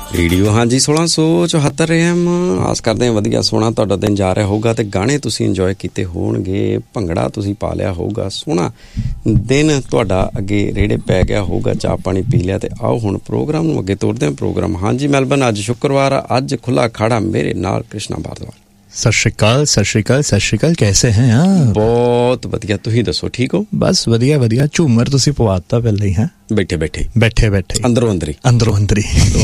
Radio ਹਾਂਜੀ 1674 AM। ਆਸ ਕਰਦੇ ਹਾਂ ਵਧੀਆ ਸੋਹਣਾ ਤੁਹਾਡਾ ਦਿਨ ਜਾ ਰਿਹਾ ਹੋਊਗਾ ਤੇ ਗਾਣੇ ਤੁਸੀਂ ਇੰਜੋਏ ਕੀਤੇ ਹੋਣਗੇ, ਭੰਗੜਾ ਤੁਸੀਂ ਪਾ ਲਿਆ ਹੋਊਗਾ, ਸੋਹਣਾ ਦਿਨ ਤੁਹਾਡਾ ਅੱਗੇ ਰੇੜੇ ਪੈ ਗਿਆ ਹੋਊਗਾ, ਚਾਹ ਪਾਣੀ ਪੀ ਲਿਆ। ਤੇ ਆਓ ਹੁਣ ਪ੍ਰੋਗਰਾਮ ਨੂੰ ਅੱਗੇ ਤੋਰਦੇ ਹਾਂ। ਪ੍ਰੋਗਰਾਮ ਹਾਂਜੀ ਮੈਲਬਨ, ਅੱਜ ਸ਼ੁੱਕਰਵਾਰ ਆ, ਅੱਜ ਖੁੱਲਾ ਅਖਾੜਾ, ਮੇਰੇ ਨਾਲ ਕ੍ਰਿਸ਼ਨਾ ਭਾਰਦਵਾਜ। ਸਤਿ ਸ਼੍ਰੀ ਅਕਾਲ, ਸਤਿ ਸ਼੍ਰੀ ਅਕਾਲ, ਸਤਿ ਸ਼੍ਰੀ ਅਕਾਲ। ਕੈਸੇ ਹੈ? ਬਹੁਤ ਵਧੀਆ, ਤੁਸੀਂ ਦੱਸੋ ਠੀਕ ਹੋ? ਬਸ ਵਧੀਆ ਵਧੀਆ। ਝੂਮਰ ਤੁਸੀਂ ਪਵਾਤਾ ਪਹਿਲਾਂ ਹੀ? ਬੈਠੇ ਬੈਠੇ ਅੰਦਰੋਂ ਅੰਦਰੀ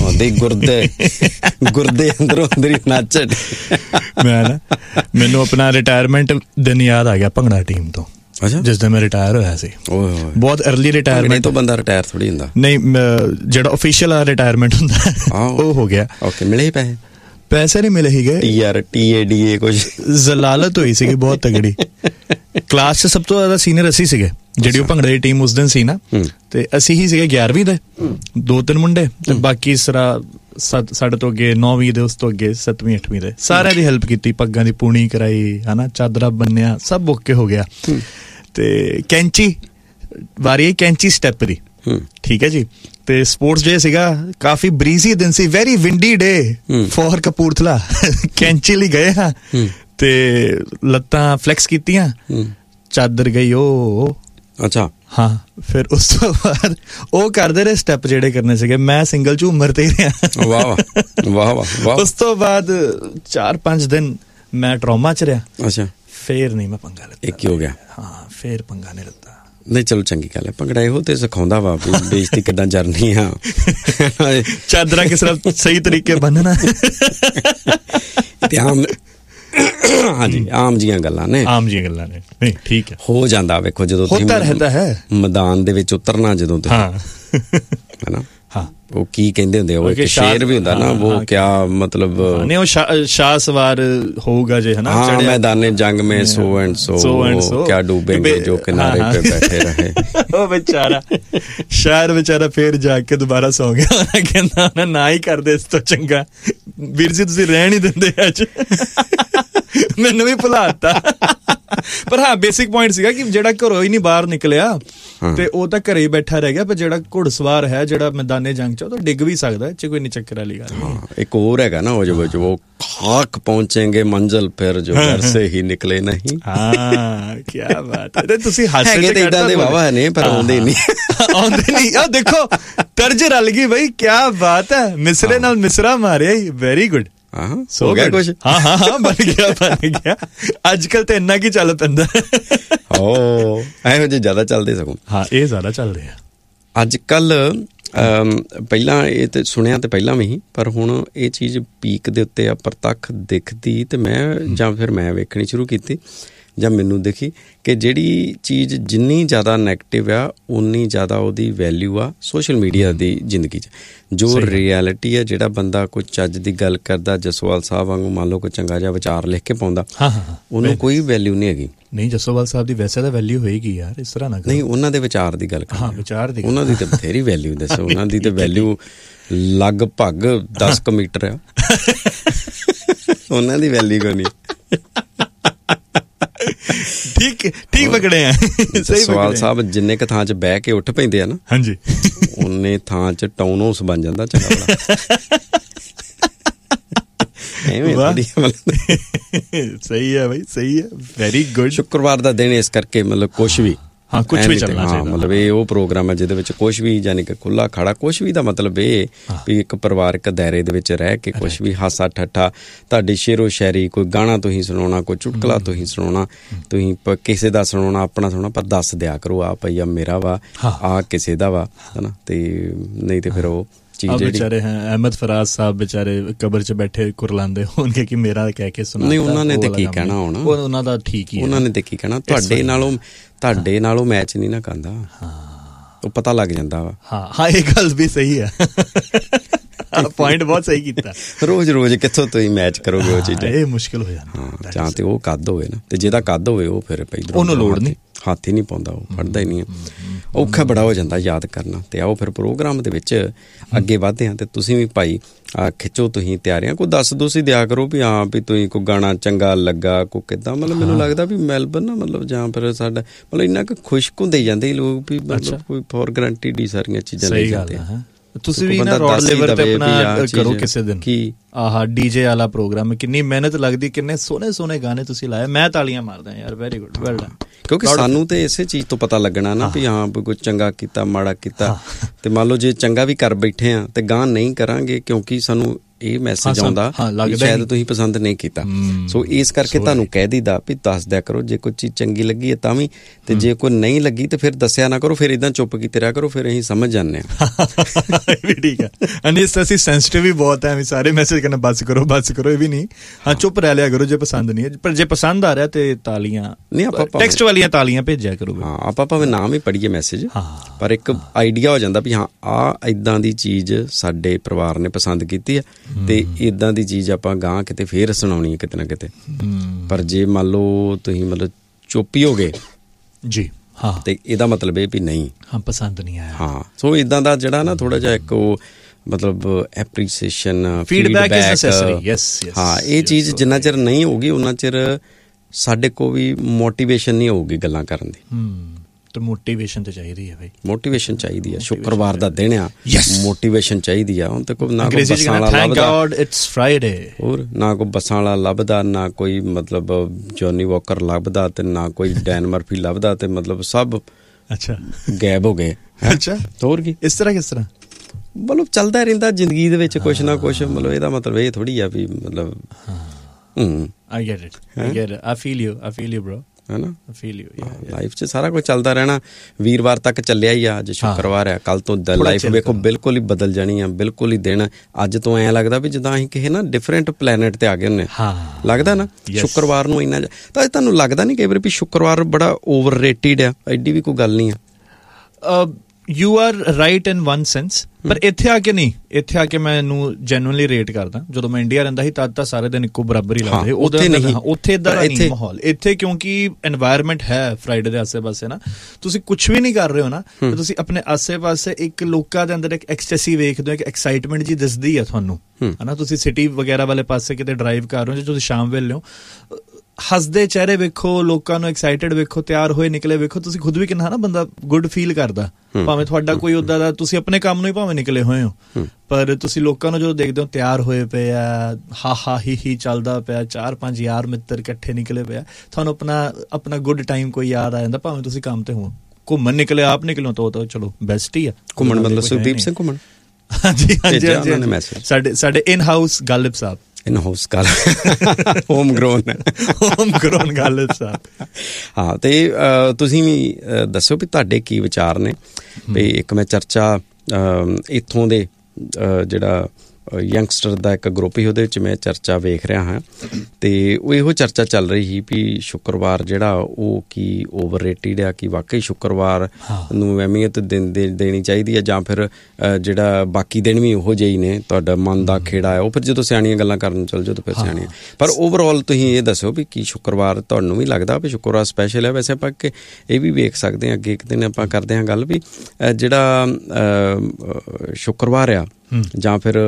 ਗੁਰਦੇ ਅੰਦਰੋਂ ਅੰਦਰੀ ਨਾਚਣ। ਮੈਂ ਨਾ ਮੈਨੂੰ ਆਪਣਾ ਰਿਟਾਇਰਮੈਂਟ ਦਿਨ ਯਾਦ ਆ ਗਿਆ ਭੰਗੜਾ ਟੀਮ ਤੋਂ। ਅੱਛਾ, ਜਿਸ ਦਿਨ ਮੈਂ ਰਿਟਾਇਰ ਹੋਇਆ ਸੀ। ਬਹੁਤ ਅਰਲੀ ਰਿਟਾਇਰਮੈਂਟ ਤੋਂ ਬੰਦਾ ਰਿਟਾਇਰ ਥੋੜੀ ਹੁੰਦਾ। ਨਹੀਂ, ਜਿਹੜਾ ਆਫੀਸ਼ੀਅਲ ਰਿਟਾਇਰਮੈਂਟ ਹੁੰਦਾ ਉਹ ਹੋ ਗਿਆ। ਓਕੇ, ਮਿਲੇ ਪੈਸੇ ਨਹੀਂ ਮਿਲੇ ਸੀਗੇ ਯਾਰ, TADA ਕੁਝ ਜ਼ਲਾਲਤ ਹੋਈ ਸੀਗੀ ਬਹੁਤ ਤਗੜੀ। ਕਲਾਸ 'ਚ ਸਭ ਤੋਂ ਜ਼ਿਆਦਾ ਸੀਨੀਅਰ ਅਸੀਂ ਸੀਗੇ, ਜਿਹੜੀ ਉਹ ਭੰਗੜੇ ਦੀ ਟੀਮ ਉਸ ਦਿਨ ਸੀ ਨਾ। ਤੇ ਅਸੀਂ ਹੀ ਸੀਗੇ 11ਵੀਂ ਦੇ 2-3 ਮੁੰਡੇ, ਤੇ ਬਾਕੀ ਸਾਡੇ ਤੋਂ ਅੱਗੇ 9ਵੀਂ ਦੇ, ਉਸ ਤੋਂ ਅੱਗੇ 7ਵੀਂ 8ਵੀਂ ਦੇ। ਸਾਰਿਆਂ ਦੀ ਹੈਲਪ ਕੀਤੀ, ਪੱਗਾਂ ਦੀ ਪੂਣੀ ਕਰਾਈ ਹਨਾ, ਚਾਦਰਾ ਬੰਨਿਆ, ਸਭ ਓਕੇ ਹੋ ਗਿਆ। ਤੇ ਕੈਂਚੀ ਵਾਰੀ, ਕੈਂਚੀ ਸਟੈਪ ਦੀ, ਠੀਕ ਹੈ ਜੀ। ਤੇ ਸਪੋਰਟਸ ਡੇ ਸੀਗਾ, ਕਾਫੀ ਬਰੀਜ਼ੀ ਦਿਨ ਸੀ, ਵੈਰੀ ਵਿੰਡੀ ਡੇ ਫੋਰ ਕਪੂਰਥਲਾ। ਕੈਂਚੀ ਲਈ ਗਏ ਹਾਂ ਤੇ ਲੱਤਾਂ ਫਲੈਕਸ ਕੀਤੀਆਂ, ਚਾਦਰ ਗਈ ਉਹ। ਅੱਛਾ ਹਾਂ। ਫਿਰ ਉਸ ਤੋਂ ਬਾਅਦ ਉਹ ਕਰਦੇ ਰਹੇ ਸਟੈਪ ਜਿਹੜੇ ਕਰਨੇ ਸੀਗੇ, ਮੈਂ ਸਿੰਗਲ ਝੂਮਰ ਤੇ ਰਿਹਾ। ਵਾਹ। ਉਸ ਤੋਂ ਬਾਅਦ 4-5 ਦਿਨ ਮੈਂ ਟਰਾਮਾ 'ਚ ਰਿਹਾ। ਅੱਛਾ, ਫੇਰ ਨਹੀਂ ਮੈਂ ਪੰਗਾ ਲਿੱਤਾ। ਇੱਕ ਹੀ ਹੋ ਗਿਆ। ਹਾਂ, ਫੇਰ ਪੰਗਾ ਨਹੀਂ ਲਿੱਤਾ। ਨਹੀਂ ਚਲੋ ਚੰਗੀ ਗੱਲ ਹੈ, ਭੰਗੜਾ ਇਹੋ ਤੇ ਸਿਖਾਉਂਦਾ ਵਾ ਵੀ ਬੇਇੱਜ਼ਤੀ ਕਿੱਦਾਂ ਜਰਨੀ ਆ, ਚਾਦਰਾਂ ਕਿਸ ਤਰ੍ਹਾਂ ਸਹੀ ਤਰੀਕੇ ਬੰਨਣਾ। ਤੇ ਹਾਂਜੀ ਆਮ ਜੀਆਂ ਗੱਲਾਂ ਨੇ ਨਹੀਂ ਠੀਕ ਹੈ, ਹੋ ਜਾਂਦਾ। ਵੇਖੋ ਜਦੋਂ ਮੈਦਾਨ ਦੇ ਵਿੱਚ ਉਤਰਨਾ, ਜਦੋਂ ਹੈਨਾ, ਉਹ ਕੀ ਕਹਿੰਦੇ ਹੁੰਦੇ, ਉਹ ਇੱਕ ਸ਼ੇਰ ਵੀ ਹੁੰਦਾ ਨਾ, ਉਹ ਕਿਆ ਮਤਲਬ ਨਹੀਂ, ਉਹ ਸ਼ਾਹ ਸਵਾਰ ਹੋਊਗਾ ਜੇ ਹਨਾ, ਮੈਦਾਨੇ ਜੰਗ ਮੇਂ ਸੋ ਐਂਡ ਸੋ ਕਿਆ ਡੂਬੇਂਗੇ ਜੋ ਕਿਨਾਰੇ ਪੇ ਬੈਠੇ ਰਹੇ। ਉਹ ਵਿਚਾਰਾ ਸ਼ਾਇਰ ਵਿਚਾਰਾ ਫੇਰ ਜਾ ਕੇ ਦੁਬਾਰਾ ਸੌ ਗਿਆ। ਉਹਨਾਂ ਕਹਿੰਦਾ ਨਾ ਹੀ ਕਰਦੇ ਇਸ ਤੋਂ ਚੰਗਾ, ਵੀਰ ਜੀ ਤੁਸੀਂ ਰਹਿਣ ਹੀ ਦਿੰਦੇ ਅੱਜ। ਮੈਨੂੰ ਵੀ ਭੁਲਾਤਾ। ਪਰ ਹਾਂ, ਬੇਸਿਕ ਪੁਆਇੰਟ ਸੀਗਾ ਕਿ ਜਿਹੜਾ ਘਰੋਂ ਹੀ ਨਹੀਂ ਬਾਹਰ ਨਿਕਲਿਆ ਤੇ ਉਹ ਤਾਂ ਘਰੇ ਹੀ ਬੈਠਾ ਰਹਿ ਗਿਆ। ਪਰ ਜਿਹੜਾ ਘੁੜਸਵਾਰ ਹੈ, ਜਿਹੜਾ ਮੈਦਾਨੇ ਜੰਗ 'ਚ, ਉਹ ਤਾਂ ਡਿੱਗ ਵੀ ਸਕਦਾ, ਇਹ 'ਚ ਕੋਈ ਨਹੀਂ ਚੱਕਰ ਵਾਲੀ ਗੱਲ। ਇੱਕ ਹੋਰ ਹੈਗਾ ਨਾ, ਉਹ ਜੋ ਖਾਕ ਪਹੁੰਚेंगे ਮੰਜ਼ਿਲ ਫਿਰ ਜੋ ਘਰ ਸੇ ਹੀ ਨਿਕਲੇ ਨਹੀਂ। ਹਾਂ, ਕੀ ਬਾਤ ਹੈ। ਤੁਸੀਂ ਹਾਸੇ ਤੇ ਇਦਾਂ ਦੇ ਵਾਵਾ ਨੇ, ਪਰ ਆਉਂਦੇ ਨਹੀਂ। ਆਹ ਦੇਖੋ ਤਰਜ ਰਲ ਗਈ ਬਈ, ਕੀ ਬਾਤ ਹੈ। ਮਿਸਰੇ ਨਾਲ ਮਿਸਰਾ ਮਾਰਿਆ ਹੀ, ਵੈਰੀ ਗੁੱਡ। ਹੋ ਗਿਆ ਕੁਛ। ਹਾਂ ਬਣ ਗਿਆ। ਅੱਜ ਕੱਲ ਤੇ ਇੰਨਾ ਕੀ ਚੱਲ ਪੈਂਦਾ। ਇਹੋ ਜਿਹੇ ਜ਼ਿਆਦਾ ਚੱਲਦੇ ਸਗੋਂ। ਹਾਂ, ਇਹ ਜ਼ਿਆਦਾ ਚੱਲਦੇ ਆ ਅੱਜ ਕੱਲ। ਪਹਿਲਾਂ ਇਹ ਤੇ ਸੁਣਿਆ ਤੇ ਪਹਿਲਾਂ ਵੀ, ਪਰ ਹੁਣ ਇਹ ਚੀਜ਼ ਪੀਕ ਦੇ ਉੱਤੇ ਆ ਪ੍ਰਤੱਖ ਦਿਖਦੀ, ਤੇ ਮੈਂ ਵੇਖਣੀ ਸ਼ੁਰੂ ਕੀਤੀ ਜਾਂ ਮੈਨੂੰ ਦੇਖੀ ਕਿ ਜਿਹੜੀ ਚੀਜ਼ ਜਿੰਨੀ ਜ਼ਿਆਦਾ ਨੈਗੇਟਿਵ ਆ, ਉਨੀ ਜ਼ਿਆਦਾ ਉਹਦੀ ਵੈਲਿਊ ਆ ਸੋਸ਼ਲ ਮੀਡੀਆ ਦੀ ਜ਼ਿੰਦਗੀ 'ਚ। ਜੋ ਰਿਐਲਿਟੀ ਆ, ਜਿਹੜਾ ਬੰਦਾ ਕੋਈ ਚੱਜ ਦੀ ਗੱਲ ਕਰਦਾ, ਜਸਵਾਲ ਸਾਹਿਬ ਵਾਂਗੂ ਮੰਨ ਲਓ ਕੋਈ ਚੰਗਾ ਜਿਹਾ ਵਿਚਾਰ ਲਿਖ ਕੇ ਪਾਉਂਦਾ, ਉਹਨੂੰ ਕੋਈ ਵੈਲਿਊ ਨਹੀਂ ਹੈਗੀ। ਨਹੀਂ, ਜਸੋਵਾਲ ਸਾਹਿਬ ਦੀ ਵੈਸੇ ਤਾਂ ਵੈਲਿਊ ਹੋਏਗੀ ਯਾਰ, ਇਸ ਤਰ੍ਹਾਂ ਨਾ। ਨਹੀਂ, ਉਹਨਾਂ ਦੇ ਵਿਚਾਰ ਦੀ ਗੱਲ ਕਰ, ਵਿਚਾਰ ਦੀ, ਉਹਨਾਂ ਦੀ ਤਾਂ ਬਥੇਰੀ ਵੈਲਿਊ। ਦੱਸੋ, ਉਹਨਾਂ ਦੀ ਤਾਂ ਵੈਲਿਊ ਲਗਭਗ 10 ਮੀਟਰ ਆ। ਉਹਨਾਂ ਦੀ ਵੈਲਿਊ ਕੋਈ ਨਹੀਂ। ਠੀਕ ਪਕੜੇ ਆ। ਸਵਾਲ ਸਾਹਿਬ ਜਿੰਨੇ ਕੁ ਥਾਂ 'ਚ ਬਹਿ ਕੇ ਉੱਠ ਪੈਂਦੇ ਆ ਨਾ, ਹਾਂਜੀ, ਉਨੇ ਥਾਂ 'ਚ ਟਾਊਨ ਹਾਊਸ ਬਣ ਜਾਂਦਾ ਚੰਗਾ ਬੜਾ। ਸਹੀ ਹੈ ਬਈ, ਸਹੀ ਹੈ, ਵੈਰੀ ਗੁੱਡ। ਸ਼ੁੱਕਰਵਾਰ ਦਾ ਦਿਨ ਇਸ ਕਰਕੇ ਮਤਲਬ ਕੁਛ ਵੀ ਕੁਛ ਵੀ ਚੱਲਣਾ ਚਾਹੀਦਾ। ਮਤਲਬ ਇਹ ਉਹ ਪ੍ਰੋਗਰਾਮ ਹੈ ਜਿਹਦੇ ਵਿੱਚ ਕੁਛ ਵੀ, ਯਾਨੀ ਕਿ ਖੁੱਲਾ ਖਾੜਾ, ਕੁਛ ਵੀ ਦਾ ਮਤਲਬ ਇਹ ਵੀ ਇੱਕ ਪਰਿਵਾਰਕ ਦਾਇਰੇ ਦੇ ਵਿੱਚ ਰਹਿ ਕੇ ਕੁਛ ਵੀ ਹਾਸਾ ਠੱਠਾ, ਤੁਹਾਡੀ ਸ਼ੇਰੋ ਸ਼ਾਇਰੀ, ਕੋਈ ਗਾਣਾ ਤੁਸੀਂ ਸੁਣਾਉਣਾ, ਕੋਈ ਚੁਟਕਲਾ ਤੁਸੀਂ ਸੁਣਾਉਣਾ, ਤੁਸੀਂ ਕਿਸੇ ਦਾ ਸੁਣਾਉਣਾ, ਆਪਣਾ ਸੁਣਾਉਣਾ, ਪਰ ਦੱਸ ਦਿਆ ਕਰੋ ਆ ਭਈ ਆ ਮੇਰਾ ਵਾ, ਆ ਕਿਸੇ ਦਾ ਵਾ, ਹਨਾ। ਤੇ ਨਹੀਂ ਤੇ ਫਿਰ ਉਹ बेचारे हैं अहमद फराज साहब बेचारे कबर च बैठे कुरलांदे होणगे कि मेरा कह के सुना। नहीं, ਉਹਨਾਂ ਨੇ ਤੇ ਕੀ ਕਹਿਣਾ ਹੋਣਾ, ਉਹਨਾਂ ਦਾ ਠੀਕ ਹੀ, ਉਹਨਾਂ ਨੇ ਤੇ ਕੀ ਕਹਿਣਾ। ਤੁਹਾਡੇ ਨਾਲੋਂ ਮੈਚ ਨਹੀਂ ਨਾ ਕਰਦਾ। ਹਾਂ, ਉਹ ਪਤਾ ਲੱਗ ਜਾਂਦਾ ਵਾ। ਹਾਂ, ਇਹ ਗੱਲ ਵੀ ਸਹੀ ਹੈ। ਪੁਆਇੰਟ ਬਹੁਤ ਸਹੀ ਕੀਤਾ। ਰੋਜ਼ ਕਿੱਥੋਂ ਤੁਸੀਂ ਮੈਚ ਕਰੋਗੇ ਉਹ ਚੀਜ਼ਾਂ, ਇਹ ਮੁਸ਼ਕਿਲ ਹੋ ਜਾਂਦਾ। ਜਾਂ ਤੇ ਉਹ ਕੱਦ ਹੋਵੇ ਨਾ, ਤੇ ਜਿਹਦਾ ਕੱਦ ਹੋਵੇ ਉਹ ਫਿਰ ਉਹਨੂੰ ਲੋੜ ਨਹੀਂ, ਹੱਥ ਹੀ ਨਹੀਂ ਪਾਉਂਦਾ, ਉਹ ਫੜਦਾ ਹੀ ਨਹੀਂ। ਔਖਾ ਬੜਾ ਹੋ ਜਾਂਦਾ ਯਾਦ ਕਰਨਾ। ਤੇ ਆਓ ਫਿਰ ਪ੍ਰੋਗਰਾਮ ਦੇ ਵਿੱਚ ਅੱਗੇ ਵਧਦੇ ਹਾਂ। ਤੇ ਤੁਸੀਂ ਵੀ ਭਾਈ ਖਿੱਚੋ ਤੁਸੀਂ ਤਿਆਰੀਆਂ, ਕੋਈ ਦੱਸ ਦੋ ਸੀ ਦਿਆ ਕਰੋ ਵੀ ਹਾਂ ਵੀ ਤੁਸੀਂ ਕੋਈ ਗਾਣਾ ਚੰਗਾ ਲੱਗਾ, ਕੋਈ ਕਿੱਦਾਂ। ਮਤਲਬ ਮੈਨੂੰ ਲੱਗਦਾ ਵੀ ਮੈਲਬਨ ਨਾ, ਮਤਲਬ ਜਾਂ ਫਿਰ ਸਾਡਾ ਮਤਲਬ ਇੰਨਾ ਕੁ ਖੁਸ਼ਕ ਹੁੰਦੇ ਜਾਂਦੇ ਲੋਕ ਵੀ, ਮਤਲਬ ਕੋਈ ਫੋਰ ਗਰੰਟਿਡ ਹੀ ਸਾਰੀਆਂ ਚੀਜ਼ਾਂ ਲੈ ਜਾਂਦੇ। ਤੁਸੀਂ ਵੀ ਨਾ ਰੋਡ ਲੇਵਰ ਤੇ ਆਪਣਾ ਕਰੋ ਕਿਸੇ ਦਿਨ ਕੀ ਆਹ ਡੀਜੇ ਵਾਲਾ ਪ੍ਰੋਗਰਾਮ, ਕਿੰਨੀ ਮਿਹਨਤ ਲੱਗਦੀ, ਕਿੰਨੇ ਸੋਹਣੇ ਸੋਹਣੇ ਗਾਣੇ ਤੁਸੀਂ ਲਾਏ, ਮੈਂ ਤਾਲੀਆਂ ਮਾਰਦਾ ਯਾਰ, ਵੈਰੀ ਗੁੱਡ, ਵੈਲ ਡਨ। ਕਿਉਂਕਿ ਸਾਨੂੰ ਤੇ ਇਸੇ ਚੀਜ਼ ਤੋਂ ਪਤਾ ਲੱਗਣਾ ਨਾ ਵੀ ਹਾਂ ਕੋਈ ਚੰਗਾ ਕੀਤਾ ਮਾੜਾ ਕੀਤਾ, ਤੇ ਮੰਨ ਲਓ ਜੇ ਚੰਗਾ ਵੀ ਕਰ ਬੈਠੇ ਆ ਤੇ ਗਾਂ ਨਹੀਂ ਕਰਾਂਗੇ ਕਿਉਂਕਿ ਸਾਨੂੰ ਇਹ ਮੈਸੇਜ ਆਉਂਦਾ ਸ਼ਾਇਦ ਤੁਸੀਂ ਪਸੰਦ ਨਹੀਂ ਕੀਤਾ। ਸੋ ਇਸ ਕਰਕੇ ਤੁਹਾਨੂੰ ਕਹਿ ਦੀਦਾ ਵੀ ਦੱਸ ਦਿਆ ਕਰੋ ਜੇ ਕੋਈ ਚੀਜ਼ ਚੰਗੀ ਲੱਗੀ ਹੈ ਤਾਂ ਵੀ, ਤੇ ਜੇ ਕੋਈ ਨਹੀਂ ਲੱਗੀ ਤੇ ਫਿਰ ਦੱਸਿਆ ਨਾ ਕਰੋ, ਫਿਰ ਏਦਾਂ ਚੁੱਪ ਕੀਤੇ ਰਿਹਾ ਕਰੋ, ਫਿਰ ਅਸੀਂ ਸਮਝ ਜਾਂਦੇ ਹਾਂ। ਵੀ ਠੀਕ ਹੈ, ਅਨਿਸ ਅਸੀਂ ਸੈਂਸਿਟਿਵ ਵੀ ਬਹੁਤ ਹੈ, ਸਾਰੇ ਮੈਸੇਜ ਕਰਨਾ ਬਸ ਕਰੋ ਇਹ ਵੀ ਨਹੀਂ, ਹਾਂ ਚੁੱਪ ਰਹਿ ਲਿਆ ਕਰੋ ਜੇ ਪਸੰਦ ਨਹੀਂ ਹੈ, ਪਰ ਜੇ ਪਸੰਦ ਆ ਰਿਹਾ ਤੇ ਤਾਲੀਆਂ ਨਹੀਂ, ਆਪਾਂ ਟੈਕਸਟ ਵਾਲੀਆਂ ਤਾਲੀਆਂ ਭੇਜਿਆ ਕਰੋ। ਹਾਂ ਆਪਾਂ ਭਾਵੇਂ ਨਾਮ ਹੀ ਪੜ੍ਹੀਏ ਮੈਸੇਜ, ਪਰ ਇੱਕ ਆਈਡੀਆ ਹੋ ਜਾਂਦਾ ਵੀ ਹਾਂ ਆਹ ਏਦਾਂ ਦੀ ਚੀਜ਼ ਸਾਡੇ ਪਰਿਵਾਰ ਨੇ ਪਸੰਦ ਕੀਤੀ ਹੈ ਤੇ ਏਦਾਂ ਦੀ ਚੀਜ਼ ਆਪਾਂ ਗਾਂ ਕਿਤੇ ਫੇਰ ਸੁਣਾਉਣੀ ਹੈ ਕਿਤੇ ਨਾ ਕਿਤੇ। ਪਰ ਜੇ ਮੰਨ ਲਓ ਤੁਸੀਂ ਮਤਲਬ ਚੁੱਪ ਹੀ ਹੋ ਗਏ ਜੀ, ਹਾਂ, ਤੇ ਇਹਦਾ ਮਤਲਬ ਇਹ ਵੀ ਨਹੀਂ ਹਾਂ ਪਸੰਦ ਨਹੀਂ ਆਇਆ। ਹਾਂ ਸੋ ਏਦਾਂ ਦਾ ਜਿਹੜਾ ਨਾ ਥੋੜਾ ਜਿਹਾ ਇੱਕ ਉਹ ਮਤਲਬ appreciation feedback is necessary. Yes ਹਾਂ, ਇਹ ਚੀਜ਼ ਜਿੰਨਾ ਚਿਰ ਨਹੀਂ ਹੋਊਗੀ ਉਹਨਾਂ ਚਿਰ ਸਾਡੇ ਕੋਲ ਵੀ ਮੋਟੀਵੇਸ਼ਨ ਨਹੀਂ ਹੋਊਗੀ ਗੱਲਾਂ ਕਰਨ ਦੀ। ਤੇ ਮੋਟੀਵੇਸ਼ਨ ਤੇ ਚਾਹੀਦੀ ਹੈ ਭਾਈ, ਮੋਟੀਵੇਸ਼ਨ ਚਾਹੀਦੀ ਹੈ। ਸ਼ੁੱਕਰਵਾਰ ਦਾ ਦਿਨ ਆ, ਮੋਟੀਵੇਸ਼ਨ ਚਾਹੀਦੀ ਆ। ਹੁਣ ਤੇ ਕੋਈ ਨਾ ਕੋਈ ਬੱਸਾਂ ਵਾਲਾ ਲੱਭਦਾ, ਇਟਸ ਫਰਾਈਡੇ, ਹੋਰ ਨਾ ਕੋਈ ਬੱਸਾਂ ਵਾਲਾ ਲੱਭਦਾ, ਨਾ ਕੋਈ ਮਤਲਬ ਜੌਨੀ ਵਾਕਰ ਲੱਭਦਾ, ਤੇ ਨਾ ਕੋਈ ਡੈਨ ਮਰਫੀ ਲੱਭਦਾ, ਤੇ ਮਤਲਬ ਸਭ ਅੱਛਾ ਗਾਇਬ ਹੋ ਗਏ। ਅੱਛਾ ਹੋਰ ਕੀ ਇਸ ਤਰ੍ਹਾਂ ਕਿਸ ਤਰ੍ਹਾਂ ਮਤਲਬ ਚੱਲਦਾ ਰਹਿੰਦਾ ਜ਼ਿੰਦਗੀ ਦੇ ਵਿੱਚ ਕੁਛ ਨਾ ਕੁਛ। ਮਤਲਬ ਇਹਦਾ ਮਤਲਬ ਇਹ ਥੋੜ੍ਹੀ ਆ ਵੀ ਮਤਲਬ I get it. I feel you bro. ਹੈ ਨਾ, ਲਾਈਫ 'ਚ ਸਾਰਾ ਕੁਝ ਚੱਲਦਾ ਰਹਿਣਾ। ਵੀਰਵਾਰ ਤੱਕ ਚੱਲਿਆ ਹੀ ਆ, ਅੱਜ ਸ਼ੁੱਕਰਵਾਰ ਆ, ਕੱਲ ਤੋਂ ਲਾਈਫ ਵੇਖੋ ਬਿਲਕੁਲ ਹੀ ਬਦਲ ਜਾਣੀ ਆ, ਬਿਲਕੁਲ ਹੀ ਦਿਨ ਅੱਜ ਤੋਂ ਐਂ ਲੱਗਦਾ ਵੀ ਜਿੱਦਾਂ ਅਸੀਂ ਕਿਸੇ ਨਾ ਡਿਫਰੈਂਟ ਪਲੈਨਟ ਤੇ ਆ ਗਏ ਹੁੰਦੇ, ਲੱਗਦਾ ਨਾ। ਸ਼ੁੱਕਰਵਾਰ ਨੂੰ ਇੰਨਾ ਤਾਂ ਤੁਹਾਨੂੰ ਲੱਗਦਾ ਨਹੀਂ ਕਈ ਵਾਰ ਵੀ ਸ਼ੁੱਕਰਵਾਰ ਬੜਾ ਓਵਰ ਰੇਟਿਡ ਆ? ਐਡੀ ਵੀ ਕੋਈ ਗੱਲ ਨਹੀਂ ਆ। You are right in one sense, ਪਰ ਇੱਥੇ ਆ ਕੇ ਨਹੀਂ, ਇੱਥੇ ਆ ਕੇ ਮੈਂ ਇਹਨੂੰ ਜੈਨੂਅਲੀ ਰੇਟ ਕਰਦਾ। ਜਦੋਂ ਮੈਂ ਇੰਡੀਆ ਰਹਿੰਦਾ ਸੀ ਤਦ ਤਾਂ ਸਾਰੇ ਦਿਨ ਇੱਕੋ ਬਰਾਬਰ ਹੀ ਲੱਗਦੇ, ਉੱਥੇ ਏਦਾਂ ਦਾ ਨਹੀਂ ਮਾਹੌਲ। ਇੱਥੇ ਕਿਉਂਕਿ এনवायरमेंट ਹੈ ਫਰਾਈਡੇ ਦੇ ਆਸੇ ਪਾਸੇ ਨਾ, ਤੁਸੀਂ ਕੁਛ ਵੀ ਨਹੀਂ ਕਰ ਰਹੇ ਹੋ ਨਾ, ਤੁਸੀਂ ਆਪਣੇ ਆਸੇ ਪਾਸੇ ਇੱਕ ਲੋਕਾਂ ਦੇ ਅੰਦਰ ਇੱਕ ਐਕਸਟੈਸੀ ਵੇਖਦੇ ਹੋ, ਇੱਕ ਐਕਸਾਈਟਮੈਂਟ ਜੀ ਦਿਸਦੀ ਹੈ ਤੁਹਾਨੂੰ, ਹਨਾ। ਤੁਸੀਂ ਸਿਟੀ ਵਗੈਰਾ ਵਾਲੇ ਪਾਸੇ ਕਿਤੇ ਡਰਾਈਵ ਕਰ ਰਹੇ ਹੋ, ਜੇ ਤੁਸੀਂ ਸ਼ਾਮ ਵੇਲੇ ਹੋ, ਹੱਸਦੇ ਚਿਹਰੇ ਵੇਖੋ, ਲੋਕਾਂ ਨੂੰ ਐਕਸਾਈਟਡ ਵੇਖੋ, ਤਿਆਰ ਹੋਏ ਨਿਕਲੇ ਵੇਖੋ, ਤੁਸੀਂ ਖੁਦ ਵੀ ਕਿੰਨਾ ਨਾ ਬੰਦਾ ਗੁੱਡ ਫੀਲ ਕਰਦਾ। ਭਾਵੇਂ ਤੁਹਾਡਾ ਕੋਈ ਉੱਦਾਂ ਦਾ, ਤੁਸੀਂ ਆਪਣੇ ਕੰਮ ਨੂੰ ਹੀ ਭਾਵੇਂ ਨਿਕਲੇ ਹੋਏ ਹੋ, ਪਰ ਤੁਸੀਂ ਲੋਕਾਂ ਨੂੰ ਜਦੋਂ ਦੇਖਦੇ ਹੋ ਤਿਆਰ ਹੋਏ ਪਏ ਆ, ਹਾ ਹੀ ਚੱਲਦਾ ਪਿਆ, 4-5 ਯਾਰ ਮਿੱਤਰ ਇਕੱਠੇ ਨਿਕਲੇ ਪਿਆ, ਤੁਹਾਨੂੰ ਆਪਣਾ ਗੁੱਡ ਟਾਈਮ ਕੋਈ ਯਾਦ ਆ ਜਾਂਦਾ। ਭਾਵੇਂ ਤੁਸੀਂ ਕੰਮ ਤੇ ਹੋ, ਘੁੰਮਣ ਨਿਕਲੇ, ਆਪ ਨਿਕਲੋ ਤਾਂ ਚਲੋ ਬੈਸਟ ਹੀ ਆ। ਘੁੰਮਣ ਮਤਲਬ ਸੁਖਦੀਪ ਸਿੰਘ ਘੁੰਮਣ, ਹਾਂਜੀ, ਸਾਡੇ in house Ghalib Sahib, in house ਗੱਲ ਹੋਮ ਗਰੋਨ ਗਾਲਿਬ ਸਾਹਿਬ। ਹਾਂ, ਤੇ ਤੁਸੀਂ ਵੀ ਦੱਸੋ ਵੀ ਤੁਹਾਡੇ ਕੀ ਵਿਚਾਰ ਨੇ। ਵੀ ਇੱਕ ਮੈਂ ਚਰਚਾ ਇੱਥੋਂ ਦੇ ਜਿਹੜਾ ਯੰਗਸਟਰ ਦਾ ਇੱਕ ਗਰੁੱਪ ਸੀ, ਉਹਦੇ ਵਿੱਚ ਮੈਂ ਚਰਚਾ ਵੇਖ ਰਿਹਾ ਹਾਂ, ਤੇ ਉਹ ਇਹੋ ਚਰਚਾ ਚੱਲ ਰਹੀ ਸੀ ਵੀ ਸ਼ੁੱਕਰਵਾਰ ਜਿਹੜਾ ਉਹ ਕੀ ਓਵਰ ਰੇਟਿਡ ਆ, ਕਿ ਵਾਕਈ ਸ਼ੁੱਕਰਵਾਰ ਨੂੰ ਅਹਿਮੀਅਤ ਦੇਣੀ ਚਾਹੀਦੀ ਹੈ, ਜਾਂ ਫਿਰ ਜਿਹੜਾ ਬਾਕੀ ਦਿਨ ਵੀ ਉਹੋ ਜਿਹੇ ਨੇ, ਤੁਹਾਡਾ ਮਨ ਦਾ ਖੇੜਾ ਹੈ ਉਹ ਫਿਰ ਜਦੋਂ ਸਿਆਣੀਆਂ ਗੱਲਾਂ ਕਰਨ ਚੱਲ ਜਾਓ ਤਾਂ ਫਿਰ ਸਿਆਣੀਆਂ। ਪਰ ਓਵਰਆਲ ਤੁਸੀਂ ਇਹ ਦੱਸੋ ਵੀ ਕੀ ਸ਼ੁੱਕਰਵਾਰ ਤੁਹਾਨੂੰ ਵੀ ਲੱਗਦਾ ਵੀ ਸ਼ੁੱਕਰਵਾਰ ਸਪੈਸ਼ਲ ਹੈ? ਵੈਸੇ ਆਪਾਂ ਇਹ ਵੀ ਵੇਖ ਸਕਦੇ ਹਾਂ, ਅੱਗੇ ਇੱਕ ਦਿਨ ਆਪਾਂ ਕਰਦੇ ਹਾਂ ਗੱਲ ਵੀ ਜਿਹੜਾ ਸ਼ੁੱਕਰਵਾਰ ਆ, ਜਾਂ ਫਿਰ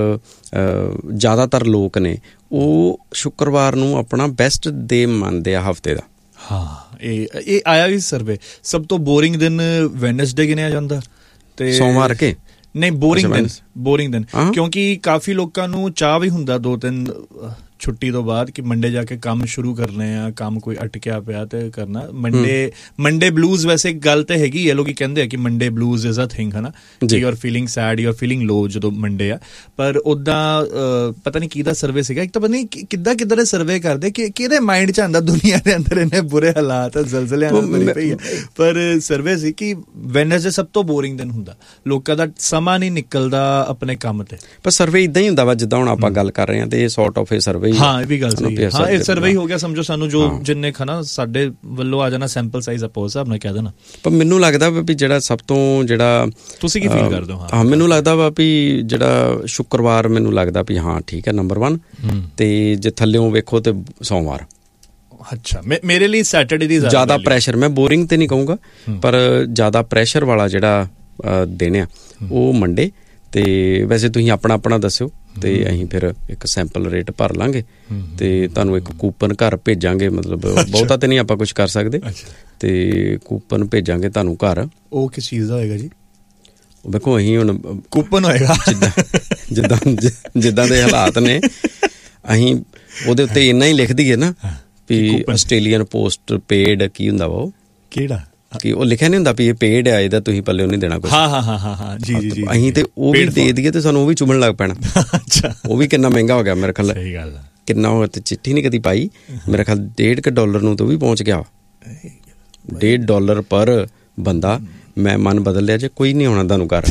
ਜ਼ਿਆਦਾਤਰ ਲੋਕ ਨੇ ਉਹ ਸ਼ੁੱਕਰਵਾਰ ਨੂੰ ਆਪਣਾ ਬੈਸਟ ਡੇ ਮੰਨਦੇ ਆ ਹਫ਼ਤੇ ਦਾ। ਹਾਂ, ਇਹ ਆਇਆ ਵੀ ਸਰਵੇ, ਸਭ ਤੋਂ ਬੋਰਿੰਗ ਦਿਨ ਵੈਨਸਡੇ ਗਿਣਿਆ ਜਾਂਦਾ, ਤੇ ਸੋਮਵਾਰ ਕੇ ਨਹੀਂ, ਬੋਰਿੰਗ ਦਿਨ ਕਿਉਂਕਿ ਕਾਫੀ ਲੋਕਾਂ ਨੂੰ ਚਾਹ ਵੀ ਹੁੰਦਾ 2-3 ਛੁੱਟੀ ਤੋਂ ਬਾਅਦ ਕਿ ਮੰਡੇ ਜਾ ਕੇ ਕੰਮ ਸ਼ੁਰੂ ਕਰਨੇ ਆ, ਕੰਮ ਕੋਈ ਅਟਕਿਆ ਪਿਆ ਤੇ ਕਰਨਾ। ਮੰਡੇ ਬਲੂਜ਼, ਵੈਸੇ ਗੱਲ ਤੇ ਹੈਗੀ ਹੈ, ਲੋਕੀ ਕਹਿੰਦੇ ਆ ਕਿ Monday blues is a thing, ਹੈ ਨਾ, you are feeling sad, you are feeling ਲੋ ਜਦੋਂ ਮੰਡੇ ਆ। ਪਰ ਉੱਦਾਂ ਪਤਾ ਨਹੀਂ ਕਿਹਦਾ ਸਰਵੇ ਸੀਗਾ, ਇੱਕ ਤਾਂ ਪਤਾ ਨਹੀਂ ਕਿੱਦਾਂ ਦੇ ਸਰਵੇ ਕਰਦੇ ਕਿ ਕਿਹਦੇ ਮਾਈਂਡ 'ਚ ਆਉਂਦਾ ਦੁਨੀਆ ਦੇ ਅੰਦਰ ਇੰਨੇ ਬੁਰੇ ਹਾਲਾਤ, ਜ਼ਲਜ਼ਲਿਆਂ ਨਾਲ ਭਰੀ ਪਈ ਹੈ। ਪਰ ਸਰਵੇ ਸੀ ਕਿ ਵੈਨਸਡੇ ਸਭ ਤੋਂ ਬੋਰਿੰਗ ਦਿਨ ਹੁੰਦਾ, ਲੋਕਾਂ ਦਾ ਸਮਾਂ ਨਹੀਂ ਨਿਕਲਦਾ ਆਪਣੇ ਕੰਮ ਤੇ। ਪਰ ਸਰਵੇ ਇਦਾਂ ਹੀ ਹੁੰਦਾ ਵਾ ਜਿੱਦਾਂ ਹੁਣ ਆਪਾਂ ਗੱਲ ਕਰ ਰਹੇ ਹਾਂ, ਤੇ ਇਹ ਸੌਰਟ ਆਫ ਇਹ ਸਰਵੇ। ਹਾਂ, ਇਹ ਵੀ ਗੱਲ ਸਹੀ ਹੈ। ਹਾਂ, ਇਹ ਸਰਵੇ ਹੀ ਹੋ ਗਿਆ ਸਮਝੋ, ਸਾਨੂੰ ਜੋ ਜਿੰਨੇ ਖਾਣਾ ਸਾਡੇ ਵੱਲੋਂ ਆ ਜਾਣਾ ਸੈਂਪਲ ਸਾਈਜ਼ ਆਪੋ ਹਿਸਾਬ ਨਾਲ ਕਹਿ ਦੇਣਾ। ਪਰ ਮੈਨੂੰ ਲੱਗਦਾ ਵਾ ਵੀ ਜਿਹੜਾ ਸਭ ਤੋਂ ਜਿਹੜਾ ਤੁਸੀਂ ਕੀ ਫੀਲ ਕਰਦੇ ਹੋ? ਹਾਂ, ਮੈਨੂੰ ਲੱਗਦਾ ਵਾ ਵੀ ਜਿਹੜਾ ਸ਼ੁੱਕਰਵਾਰ ਮੈਨੂੰ ਲੱਗਦਾ ਵੀ ਹਾਂ ਠੀਕ ਹੈ ਨੰਬਰ 1, ਤੇ ਜੇ ਥੱਲਿਓਂ ਵੇਖੋ ਤੇ ਸੋਮਵਾਰ। ਅੱਛਾ, ਮੇਰੇ ਲਈ ਸੈਟਰਡੇ ਦੀ ਜ਼ਿਆਦਾ ਪ੍ਰੈਸ਼ਰ, ਮੈਂ ਬੋਰਿੰਗ ਤੇ ਨਹੀਂ ਕਹੂੰਗਾ, ਪਰ ਜ਼ਿਆਦਾ ਪ੍ਰੈਸ਼ਰ ਵਾਲਾ ਜਿਹੜਾ ਦਿਨ ਆ ਉਹ ਮੰਡੇ। ਤੇ ਵੈਸੇ ਤੁਸੀਂ ਆਪਣਾ ਦੱਸਿਓ, ਤੇ ਅਸੀਂ ਫਿਰ ਇੱਕ ਸੈਂਪਲ ਰੇਟ ਭਰ ਲਾਂਗੇ, ਤੇ ਤੁਹਾਨੂੰ ਇੱਕ ਕੂਪਨ ਘਰ ਭੇਜਾਂਗੇ। ਮਤਲਬ ਬਹੁਤਾ ਤੇ ਨਹੀਂ ਆਪਾਂ ਕੁਛ ਕਰ ਸਕਦੇ, ਤੇ ਕੂਪਨ ਭੇਜਾਂਗੇ ਤੁਹਾਨੂੰ ਘਰ। ਉਹ ਕਿਸ ਚੀਜ਼ ਦਾ ਹੋਏਗਾ ਜੀ? ਵੇਖੋ ਅਸੀਂ ਹੁਣ ਕੂਪਨ ਹੋਏਗਾ ਜਿੱਦਾਂ ਦੇ ਹਾਲਾਤ ਨੇ, ਅਸੀਂ ਉਹਦੇ ਉੱਤੇ ਇੰਨਾ ਹੀ ਲਿਖ ਦਈਏ ਨਾ ਵੀ ਆਸਟ੍ਰੇਲੀਅਨ ਪੋਸਟ ਪੇਡ ਕੀ ਹੁੰਦਾ ਵਾ ਉਹ ਕਿਹੜਾ ਕਿ ਉਹ ਲਿਖਿਆ ਨਹੀਂ ਹੁੰਦਾ ਵੀ ਇਹ ਪੇਡ ਆ, ਇਹਦਾ ਤੁਸੀਂ ਪੱਲੇ ਨਹੀਂ ਦੇਣਾ ਕੁਛ। ਹਾਂ ਜੀ ਜੀ ਜੀ। ਅਸੀਂ ਤੇ ਉਹ ਵੀ ਦੇ ਦਈਏ ਤੇ ਸਾਨੂੰ ਉਹ ਵੀ ਚੁਭਣ ਲੱਗ ਪੈਣਾ। ਅੱਛਾ, ਉਹ ਵੀ ਕਿੰਨਾ ਮਹਿੰਗਾ ਹੋ ਗਿਆ ਮੇਰੇ ਖਿਆਲ। ਸਹੀ ਗੱਲ ਆ। ਕਿੰਨਾ ਉਹ ਤੇ ਚਿੱਠੀ ਨਹੀਂ ਕਦੀ ਪਾਈ, ਮੇਰੇ ਖਿਆਲ $1.5 ਨੂੰ ਤਾਂ ਵੀ ਪਹੁੰਚ ਗਿਆ। $1.5 ਪਰ ਬੰਦਾ। ਮੈਂ ਮਨ ਬਦਲ ਲਿਆ ਜੇ ਕੋਈ ਨਹੀਂ ਆਉਣਾ ਤੁਹਾਨੂੰ ਘਰ।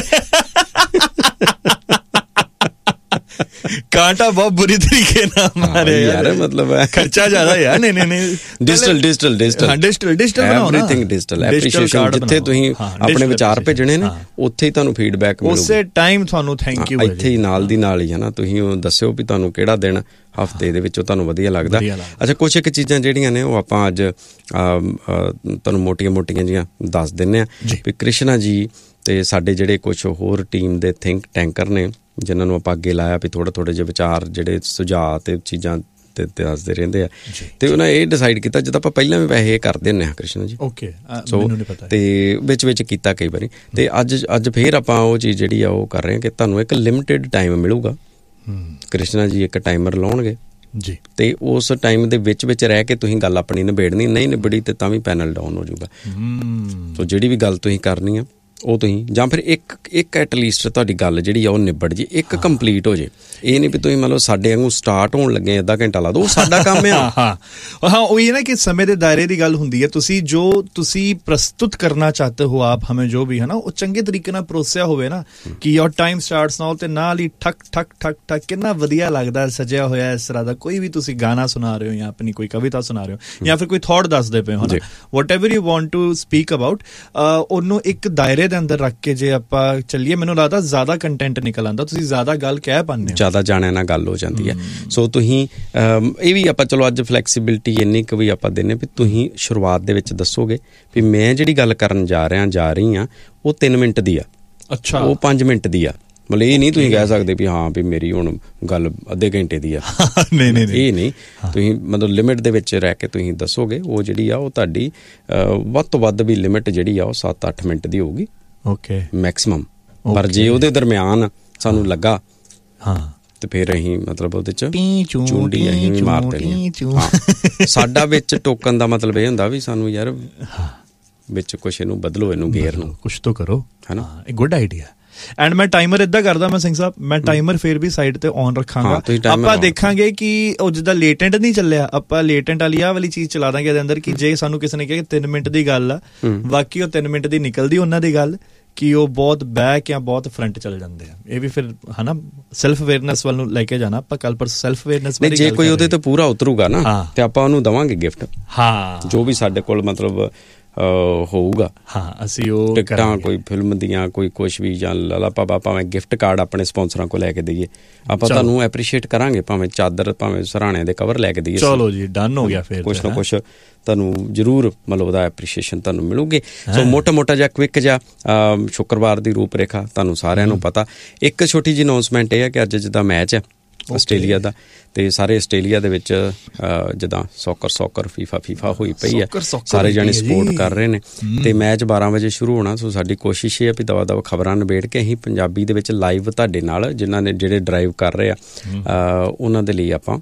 ਕਾਂਟਾ ਬਹੁਤ ਬੁਰੀ ਤਰੀਕੇ ਨਾਲ ਮਾਰਿਆ ਯਾਰ, ਮਤਲਬ ਖਰਚਾ ਜ਼ਿਆਦਾ ਯਾਰ। ਨਹੀਂ ਡਿਜੀਟਲ ਬਣਾਉਣਾ, ਐਵਰੀਥਿੰਗ ਡਿਜੀਟਲ ਐਪਰੀਸ਼ੀਏਸ਼ਨ। ਜਿੱਥੇ ਤੁਸੀਂ ਆਪਣੇ ਵਿਚਾਰ ਭੇਜਣੇ ਨੇ ਉੱਥੇ ਹੀ ਤੁਹਾਨੂੰ ਫੀਡਬੈਕ ਮਿਲੂਗਾ, ਉਸੇ ਟਾਈਮ ਤੁਹਾਨੂੰ ਥੈਂਕ ਯੂ। ਇੱਥੇ ਹੀ ਨਾਲ ਦੀ ਨਾਲ ਹੀ ਹੈ ਨਾ, ਤੁਸੀਂ ਉਹ ਦੱਸਿਓ ਵੀ ਤੁਹਾਨੂੰ ਕਿਹੜਾ ਦਿਨ ਹਫ਼ਤੇ ਦੇ ਵਿੱਚੋਂ ਤੁਹਾਨੂੰ ਵਧੀਆ ਲੱਗਦਾ। ਅੱਛਾ, ਕੁਛ ਇੱਕ ਚੀਜ਼ਾਂ ਜਿਹੜੀਆਂ ਨੇ ਉਹ ਆਪਾਂ ਅੱਜ ਤੁਹਾਨੂੰ ਮੋਟੀਆਂ ਜਿਹੀਆਂ ਦੱਸ ਦਿੰਦੇ ਹਾਂ ਵੀ ਕ੍ਰਿਸ਼ਨਾ ਜੀ ਤੇ ਸਾਡੇ ਜਿਹੜੇ ਕੁਛ ਹੋਰ ਟੀਮ ਦੇ ਥਿੰਕ ਟੈਂਕਰ ਨੇ ਜਿਨ੍ਹਾਂ ਨੂੰ ਆਪਾਂ ਅੱਗੇ ਲਾਇਆ ਵੀ ਥੋੜ੍ਹੇ ਜਿਹੇ ਵਿਚਾਰ ਜਿਹੜੇ ਸੁਝਾਅ ਤੇ ਚੀਜ਼ਾਂ ਤੇ ਦੱਸਦੇ ਰਹਿੰਦੇ ਆ, ਤੇ ਉਹਨਾਂ ਇਹ ਡਿਸਾਈਡ ਕੀਤਾ ਜਿੱਦਾਂ ਆਪਾਂ ਪਹਿਲਾਂ ਵੀ ਵੈਸੇ ਕਰਦੇ ਹੁੰਦੇ ਹਾਂ ਕ੍ਰਿਸ਼ਨਾ ਜੀ। ਓਕੇ, ਮੈਨੂੰ ਨਹੀਂ ਪਤਾ। ਤੇ ਵਿੱਚ ਕੀਤਾ ਕਈ ਵਾਰੀ, ਤੇ ਅੱਜ ਫੇਰ ਆਪਾਂ ਉਹ ਚੀਜ਼ ਜਿਹੜੀ ਆ ਉਹ ਕਰ ਰਹੇ ਹਾਂ ਕਿ ਤੁਹਾਨੂੰ ਇੱਕ ਲਿਮਿਟਿਡ ਟਾਈਮ ਮਿਲੂਗਾ। ਕ੍ਰਿਸ਼ਨਾ ਜੀ ਇੱਕ ਟਾਈਮਰ ਲਾਉਣਗੇ ਜੀ, ਤੇ ਉਸ ਟਾਈਮ ਦੇ ਵਿੱਚ ਰਹਿ ਕੇ ਤੁਸੀਂ ਗੱਲ ਆਪਣੀ ਨਿਬੇੜਨੀ, ਨਹੀਂ ਨਿਬੜੀ ਤੇ ਤਾਂ ਵੀ ਪੈਨਲ ਡਾਊਨ ਹੋ ਜਾਊਗਾ। ਸੋ ਜਿਹੜੀ ਵੀ ਗੱਲ ਤੁਸੀਂ ਕਰਨੀ ਆ ਉਹ ਤੁਸੀਂ, ਜਾਂ ਫਿਰ ਇੱਕ ਐਟਲੀਸਟ ਤੁਹਾਡੀ ਗੱਲ ਜਿਹੜੀ ਆ ਉਹ ਨਿਬੜ ਜੇ, ਇੱਕ ਕੰਪਲੀਟ ਹੋ ਜੇ। ਇਹ ਨਹੀਂ ਵੀ ਤੁਸੀਂ ਮੰਨ ਲਓ ਸਾਡੇ ਵਾਂਗੂ ਸਟਾਰਟ ਹੋਣ ਲੱਗੇ ਅੱਧਾ ਘੰਟਾ ਲਾ ਦੋ, ਉਹ ਸਾਡਾ ਕੰਮ ਆ। ਹਾਂ ਉਹੀ ਹੈ ਨਾ ਕਿ ਸਮੇਂ ਦੇ ਦਾਇਰੇ ਦੀ ਗੱਲ ਹੁੰਦੀ ਹੈ। ਤੁਸੀਂ ਪ੍ਰਸਤੁਤ ਕਰਨਾ ਚਾਹਤੇ ਹੋ ਆਪ ਹਮੇ ਜੋ ਵੀ ਹੈ ਨਾ, ਉਹ ਚੰਗੇ ਤਰੀਕੇ ਨਾਲ ਪਰੋਸਿਆ ਹੋਵੇ ਨਾ ਕਿ ਯੋਰ ਟਾਈਮ ਸਟਾਰਟਸ ਨਾਓ, ਤੇ ਨਾਲ ਹੀ ਠਕ ਠਕ ਠਕ ਠਕ ਕਿੰਨਾ ਵਧੀਆ ਲੱਗਦਾ ਸਜਿਆ ਹੋਇਆ ਇਸ ਤਰ੍ਹਾਂ ਦਾ। ਕੋਈ ਵੀ ਤੁਸੀਂ ਗਾਣਾ ਸੁਣਾ ਰਹੇ ਹੋ ਜਾਂ ਆਪਣੀ ਕੋਈ ਕਵਿਤਾ ਸੁਣਾ ਰਹੇ ਹੋ ਜਾਂ ਫਿਰ ਕੋਈ ਥੋਟ ਦੱਸਦੇ ਪਏ ਹੋ ਨਾ, ਵਟ ever you want to speak about, ਉਹਨੂੰ ਇੱਕ ਦਾਇਰੇ ਦੇ ਅੰਦਰ ਰੱਖ ਕੇ ਜੇ ਆਪਾਂ ਚੱਲੀਏ, ਮੈਨੂੰ ਲੱਗਦਾ ਜ਼ਿਆਦਾ ਕੰਟੈਂਟ ਨਿਕਲ ਆਉਂਦਾ। ਤੁਸੀਂ ਜ਼ਿਆਦਾ ਗੱਲ ਕਹਿ ਪਾਉਂਦੇ ਹੋ, ਜ਼ਿਆਦਾ ਜਾਣਿਆ ਨਾਲ ਗੱਲ ਹੋ ਜਾਂਦੀ ਹੈ। ਸੋ ਤੁਸੀਂ ਇਹ ਵੀ ਆਪਾਂ ਚਲੋ ਅੱਜ ਫਲੈਕਸੀਬਿਲਿਟੀ ਇੰਨੀ ਕੁ ਵੀ ਆਪਾਂ ਦਿੰਦੇ ਵੀ ਤੁਸੀਂ ਸ਼ੁਰੂਆਤ ਦੇ ਵਿੱਚ ਦੱਸੋਗੇ ਵੀ ਮੈਂ ਜਿਹੜੀ ਗੱਲ ਕਰਨ ਜਾ ਰਹੀ ਹਾਂ ਉਹ 3 ਮਿੰਟ ਦੀ ਆ। ਅੱਛਾ, ਉਹ 5 ਮਿੰਟ ਦੀ ਆ। ਮਤਲਬ ਇਹ ਨਹੀਂ ਤੁਸੀਂ ਕਹਿ ਸਕਦੇ ਵੀ ਹਾਂ ਵੀ ਮੇਰੀ ਹੁਣ ਗੱਲ ਅੱਧੇ ਘੰਟੇ ਦੀ ਆ। ਨਹੀਂ, ਇਹ ਨਹੀਂ। ਤੁਸੀਂ ਮਤਲਬ ਲਿਮਿਟ ਦੇ ਵਿੱਚ ਰਹਿ ਕੇ ਤੁਸੀਂ ਦੱਸੋਗੇ, ਉਹ ਜਿਹੜੀ ਆ ਉਹ ਤੁਹਾਡੀ ਵੱਧ ਤੋਂ ਵੱਧ ਵੀ ਲਿਮਿਟ ਜਿਹੜੀ ਆ ਉਹ 7-8 ਮਿੰਟ ਦੀ ਹੋਊਗੀ। Okay, maximum. ਪਰ ਜੇ ਉਹਦੇ ਦਰਮਿਆਨ ਸਾਨੂੰ ਲੱਗਾ ਤੇ ਫਿਰ ਅਸੀਂ ਮਤਲਬ ਉਹਦੇ ਚ ਚੂੰਡੀ ਅਸੀਂ ਵੀ ਮਾਰ ਦੇਣੀ। ਸਾਡਾ ਵਿੱਚ ਟੋਕਨ ਦਾ ਮਤਲਬ ਇਹ ਹੁੰਦਾ ਵੀ ਸਾਨੂੰ ਯਾਰ ਵਿੱਚ ਕੁਛ ਇਹਨੂੰ ਬਦਲੋ, ਇਹਨੂੰ ਗੇਅਰ ਨੂੰ ਕੁਛ ਤਾਂ ਕਰੋ, ਹੈ ਨਾ। ਇਹ ਗੁੱਡ ਆਈਡੀਆ। ਐਂਡ ਮੈਂ ਟਾਈਮਰ ਏਦਾਂ ਕਰਦਾ, ਮੈਂ ਸਿੰਘ ਸਾਹਿਬ, ਮੈਂ ਟਾਈਮਰ ਫਿਰ ਵੀ ਸਾਈਡ ਤੇ ਔਨ ਰੱਖਾਂਗਾ। ਆਪਾਂ ਦੇਖਾਂਗੇ ਕਿ ਉਹ ਜਿੱਦਾਂ ਲੇਟੈਂਟ ਨਹੀਂ ਚੱਲਿਆ, ਆਪਾਂ ਲੇਟੈਂਟ ਵਾਲੀ ਆਹ ਵਾਲੀ ਚੀਜ਼ ਚਲਾ ਦਾਂਗੇ ਇਹਦੇ ਅੰਦਰ ਕਿ ਜੇ ਸਾਨੂੰ ਕਿਸੇ ਨੇ ਕਿਹਾ ਕਿ 3 ਮਿੰਟ ਦੀ ਗੱਲ ਆ, ਬਾਕੀ ਉਹ 3 ਮਿੰਟ ਦੀ ਨਿਕਲਦੀ ਉਹਨਾਂ ਦੀ ਗੱਲ, ਕਿ ਉਹ ਬਹੁਤ ਬੈਕ ਜਾਂ ਬਹੁਤ ਫਰੰਟ ਚਲੇ ਜਾਂਦੇ ਆ। ਇਹ ਵੀ ਫਿਰ ਹੈ ਨਾ ਸੈਲਫ ਅਵੇਅਰਨੈਸ ਵੱਲ ਨੂੰ ਲੈ ਕੇ ਜਾਣਾ ਆਪਾਂ। ਕੱਲ ਪਰ ਸੈਲਫ ਅਵੇਅਰਨੈਸ ਨਹੀਂ, ਜੇ ਕੋਈ ਉਹਦੇ ਤੇ ਪੂਰਾ ਉਤਰੂਗਾ ਨਾ ਤੇ ਆਪਾਂ ਉਹਨੂੰ ਦੇਵਾਂਗੇ ਗਿਫਟ। ਹਾਂ, ਜੋ ਵੀ ਸਾਡੇ ਕੋਲ ਮਤਲਬ ਹੋਊਗਾ। ਹਾਂ, ਅਸੀਂ ਉਹ ਟਿਕਟਾਂ ਕੋਈ ਫਿਲਮ ਦੀਆਂ ਕੋਈ ਕੁਛ ਵੀ ਜਾਂ ਲਾਲਾ ਪਾਪਾ, ਭਾਵੇਂ ਗਿਫਟ ਕਾਰਡ ਆਪਣੇ ਸਪਾਂਸਰਾਂ ਕੋਲ ਲੈ ਕੇ ਦਈਏ, ਆਪਾਂ ਤੁਹਾਨੂੰ ਐਪਰੀਸ਼ੀਏਟ ਕਰਾਂਗੇ। ਭਾਵੇਂ ਚਾਦਰ, ਭਾਵੇਂ ਸਰਾਣੇ ਦੇ ਕਵਰ ਲੈ ਕੇ ਦਈਏ। ਚਲੋ ਜੀ, ਡਨ ਹੋ ਗਿਆ। ਫਿਰ ਕੁਛ ਨਾ ਕੁਛ ਤੁਹਾਨੂੰ ਜ਼ਰੂਰ ਮਤਲਬ ਉਹਦਾ ਐਪਰੀਸ਼ੀਏਸ਼ਨ ਤੁਹਾਨੂੰ ਮਿਲੂਗੀ। ਸੋ ਮੋਟਾ ਜਿਹਾ ਕੁਇੱਕ ਜਿਹਾ ਸ਼ੁੱਕਰਵਾਰ ਦੀ ਰੂਪ ਰੇਖਾ ਤੁਹਾਨੂੰ ਸਾਰਿਆਂ ਨੂੰ ਪਤਾ। ਇੱਕ ਛੋਟੀ ਜਿਹੀ ਅਨਾਉਂਸਮੈਂਟ ਇਹ ਹੈ ਕਿ ਅੱਜ ਜਿੱਦਾਂ ਮੈਚ ਹੈ ਆਸਟ੍ਰੇਲੀਆ ਦਾ, ਤੇ ਸਾਰੇ ਆਸਟ੍ਰੇਲੀਆ ਦੇ ਵਿੱਚ ਜਿੱਦਾਂ ਸੌਕਰ ਫੀਫਾ ਹੋਈ ਪਈ ਹੈ, ਸਾਰੇ ਜਾਣੇ ਸਪੋਰਟ ਕਰ ਰਹੇ ਨੇ, ਤੇ ਮੈਚ 12 ਵਜੇ ਸ਼ੁਰੂ ਹੋਣਾ। ਸੋ ਸਾਡੀ ਕੋਸ਼ਿਸ਼ ਇਹ ਹੈ ਵੀ ਦਵਾ ਖਬਰਾਂ ਨਿਬੇੜ ਕੇ ਅਸੀਂ ਪੰਜਾਬੀ ਦੇ ਵਿੱਚ ਲਾਈਵ ਤੁਹਾਡੇ ਨਾਲ ਜਿਨ੍ਹਾਂ ਨੇ ਜਿਹੜੇ ਡਰਾਈਵ ਕਰ ਰਹੇ ਆ ਉਹਨਾਂ ਦੇ ਲਈ ਆਪਾਂ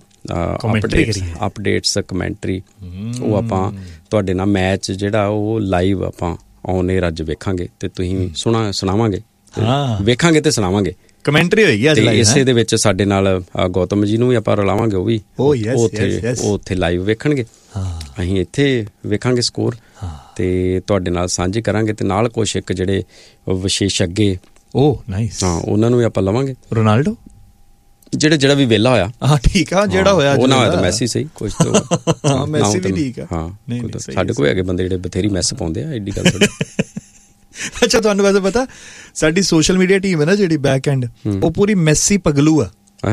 ਅਪਡੇਟਸ ਕਮੈਂਟਰੀ ਉਹ ਆਪਾਂ ਤੁਹਾਡੇ ਨਾਲ ਮੈਚ ਜਿਹੜਾ ਉਹ ਲਾਈਵ ਆਪਾਂ ਔਨ ਏਅਰ ਅੱਜ ਵੇਖਾਂਗੇ ਤੇ ਤੁਸੀਂ ਸੁਣਾਵਾਂਗੇ, ਵੇਖਾਂਗੇ ਤੇ ਸੁਣਾਵਾਂਗੇ। ਕਮੈਂਟਰੀ ਹੋਏਗੀ ਅੱਜ ਲਾਈਵ। ਇਸੇ ਦੇ ਵਿੱਚ ਸਾਡੇ ਨਾਲ ਗੌਤਮ ਜੀ ਨੂੰ ਵੀ ਆਪਾਂ ਰਲਾਵਾਂਗੇ, ਉਹ ਵੀ ਉੱਥੇ ਲਾਈਵ ਵੇਖਣਗੇ, ਅਸੀਂ ਇੱਥੇ ਵੇਖਾਂਗੇ ਸਕੋਰ ਤੇ ਤੁਹਾਡੇ ਨਾਲ ਸਾਂਝੇ ਕਰਾਂਗੇ। ਤੇ ਨਾਲ ਕੁਛ ਇੱਕ ਜਿਹੜੇ ਵਿਸ਼ੇਸ਼ੱਗੇ ਉਹਨਾਂ ਨੂੰ ਵੀ ਆਪਾਂ ਲਵਾਂਗੇ। ਰੋਨਾਲਡੋ ਜਿਹੜਾ ਵੀ ਵਿਹਲਾ ਹੋਇਆ। ਹਾਂ, ਠੀਕ ਆ, ਜਿਹੜਾ ਹੋਇਆ ਉਹ ਨਾ ਹੋਇਆ ਤਾਂ ਮੈਸੀ ਸਹੀ ਕੁਛ ਤਾਂ ਮੈਸੀ ਵੀ ਠੀਕ ਆ। ਹਾਂ, ਸਾਡੇ ਕੋਲ ਹੈਗੇ ਬੰਦੇ ਜਿਹੜੇ ਬਥੇਰੀ ਮੈਸ ਪਾਉਂਦੇ ਆ, ਐਡੀ ਗੱਲ ਥੋੜੀ। ਅੱਛਾ, ਤੁਹਾਨੂੰ ਵੈਸੇ ਪਤਾ ਸਾਡੀ ਸੋਸ਼ਲ ਮੀਡੀਆ ਟੀਮ ਹੈ ਨਾ ਜਿਹੜੀ ਬੈਕ ਐਂਡ, ਉਹ ਪੂਰੀ ਮੈਸੀ ਪਗਲੂ ਆ।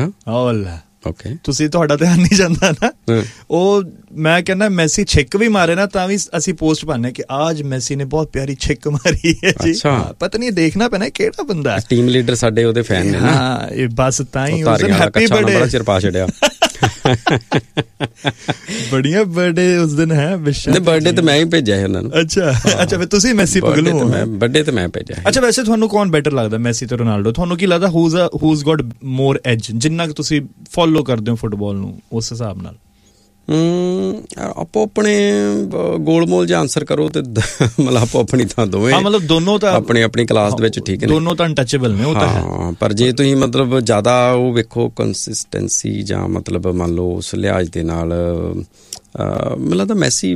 ਓਕੇ, ਤੁਸੀਂ ਤੁਹਾਡਾ ਧਿਆਨ ਨਹੀਂ ਜਾਂਦਾ ਨਾ। ਉਹ ਮੈਂ ਕਹਿੰਦਾ ਮੈਸੀ ਛਿੱਕ ਵੀ ਮਾਰੇ ਨਾ ਤਾਂ ਵੀ ਅਸੀਂ ਪੋਸਟ ਪਾਉਂਦੇ ਕਿ ਅੱਜ ਮੈਸੀ ਨੇ ਬਹੁਤ ਪਿਆਰੀ ਛਿੱਕ ਮਾਰੀ ਹੈ ਜੀ। ਪਤਾ ਨਹੀਂ ਦੇਖਣਾ ਪੈਣਾ ਕਿਹੜਾ ਬੰਦਾ। ਟੀਮ ਲੀਡਰ ਸਾਡੇ ਉਹਦੇ ਫੈਨ ਨੇ ਨਾ। ਇਹ ਬਸ ਤਾਂ ਹੀ ਹੈਪੀ ਬਰਥਡੇ ਬੜਾ ਚਿਰ ਪਾ ਛੱਡਿਆ। ਬੜੀਆਂ ਬਰਥਡੇ ਉਸ ਦਿਨ ਹੈ ਵਿਸ਼ਾ ਨਹੀਂ ਬਰਥਡੇ ਤੇ ਮੈਂ ਹੀ ਭੇਜਿਆ ਹੈ ਉਹਨਾਂ ਨੂੰ। ਅੱਛਾ ਫਿਰ ਤੁਸੀਂ ਮੈਸੀ ਪਗਲੂ ਹੋ। ਬਰਥਡੇ ਤੇ ਮੈਂ ਭੇਜਿਆ। ਅੱਛਾ ਵੈਸੇ ਤੁਹਾਨੂੰ ਕੌਣ ਬੈਟਰ ਲੱਗਦਾ ਮੈਸੀ ਤੇ ਰੋਨਾਲਡੋ? ਤੁਹਾਨੂੰ ਕੀ ਲੱਗਦਾ ਹੂਜ਼ ਗॉट ਮੋਰ ਐਜ ਜਿੰਨਾ ਕਿ ਤੁਸੀਂ ਫੋਲੋ ਕਰਦੇ ਹੋ ਫੁੱਟਬਾਲ ਨੂੰ ਉਸ ਹਿਸਾਬ ਨਾਲ? ਆਪੋ ਆਪਣੇ ਗੋਲਮੋਲ ਜਿਹਾ ਆਨਸਰ ਕਰੋ ਤੇ ਮਤਲਬ ਆਪੋ ਆਪਣੀ ਥਾਂ ਦੋਵੇਂ। ਹਾਂ ਮਤਲਬ ਦੋਨੋਂ ਤਾਂ ਆਪਣੀ ਆਪਣੀ ਕਲਾਸ ਦੇ ਵਿੱਚ ਠੀਕ ਨੇ, ਦੋਨੋਂ ਤਾਂ ਅਨਟੱਚੇਬਲ ਨੇ ਉਹ ਤਾਂ ਹੈ। ਪਰ ਜੇ ਤੁਸੀਂ ਮਤਲਬ ਜ਼ਿਆਦਾ ਉਹ ਵੇਖੋ ਕੰਸਿਸਟੈਂਸੀ ਜਾਂ ਮਤਲਬ ਮੰਨ ਲਓ ਉਸ ਲਿਹਾਜ਼ ਦੇ ਨਾਲ ਮੈਨੂੰ ਲੱਗਦਾ ਮੈਸੀ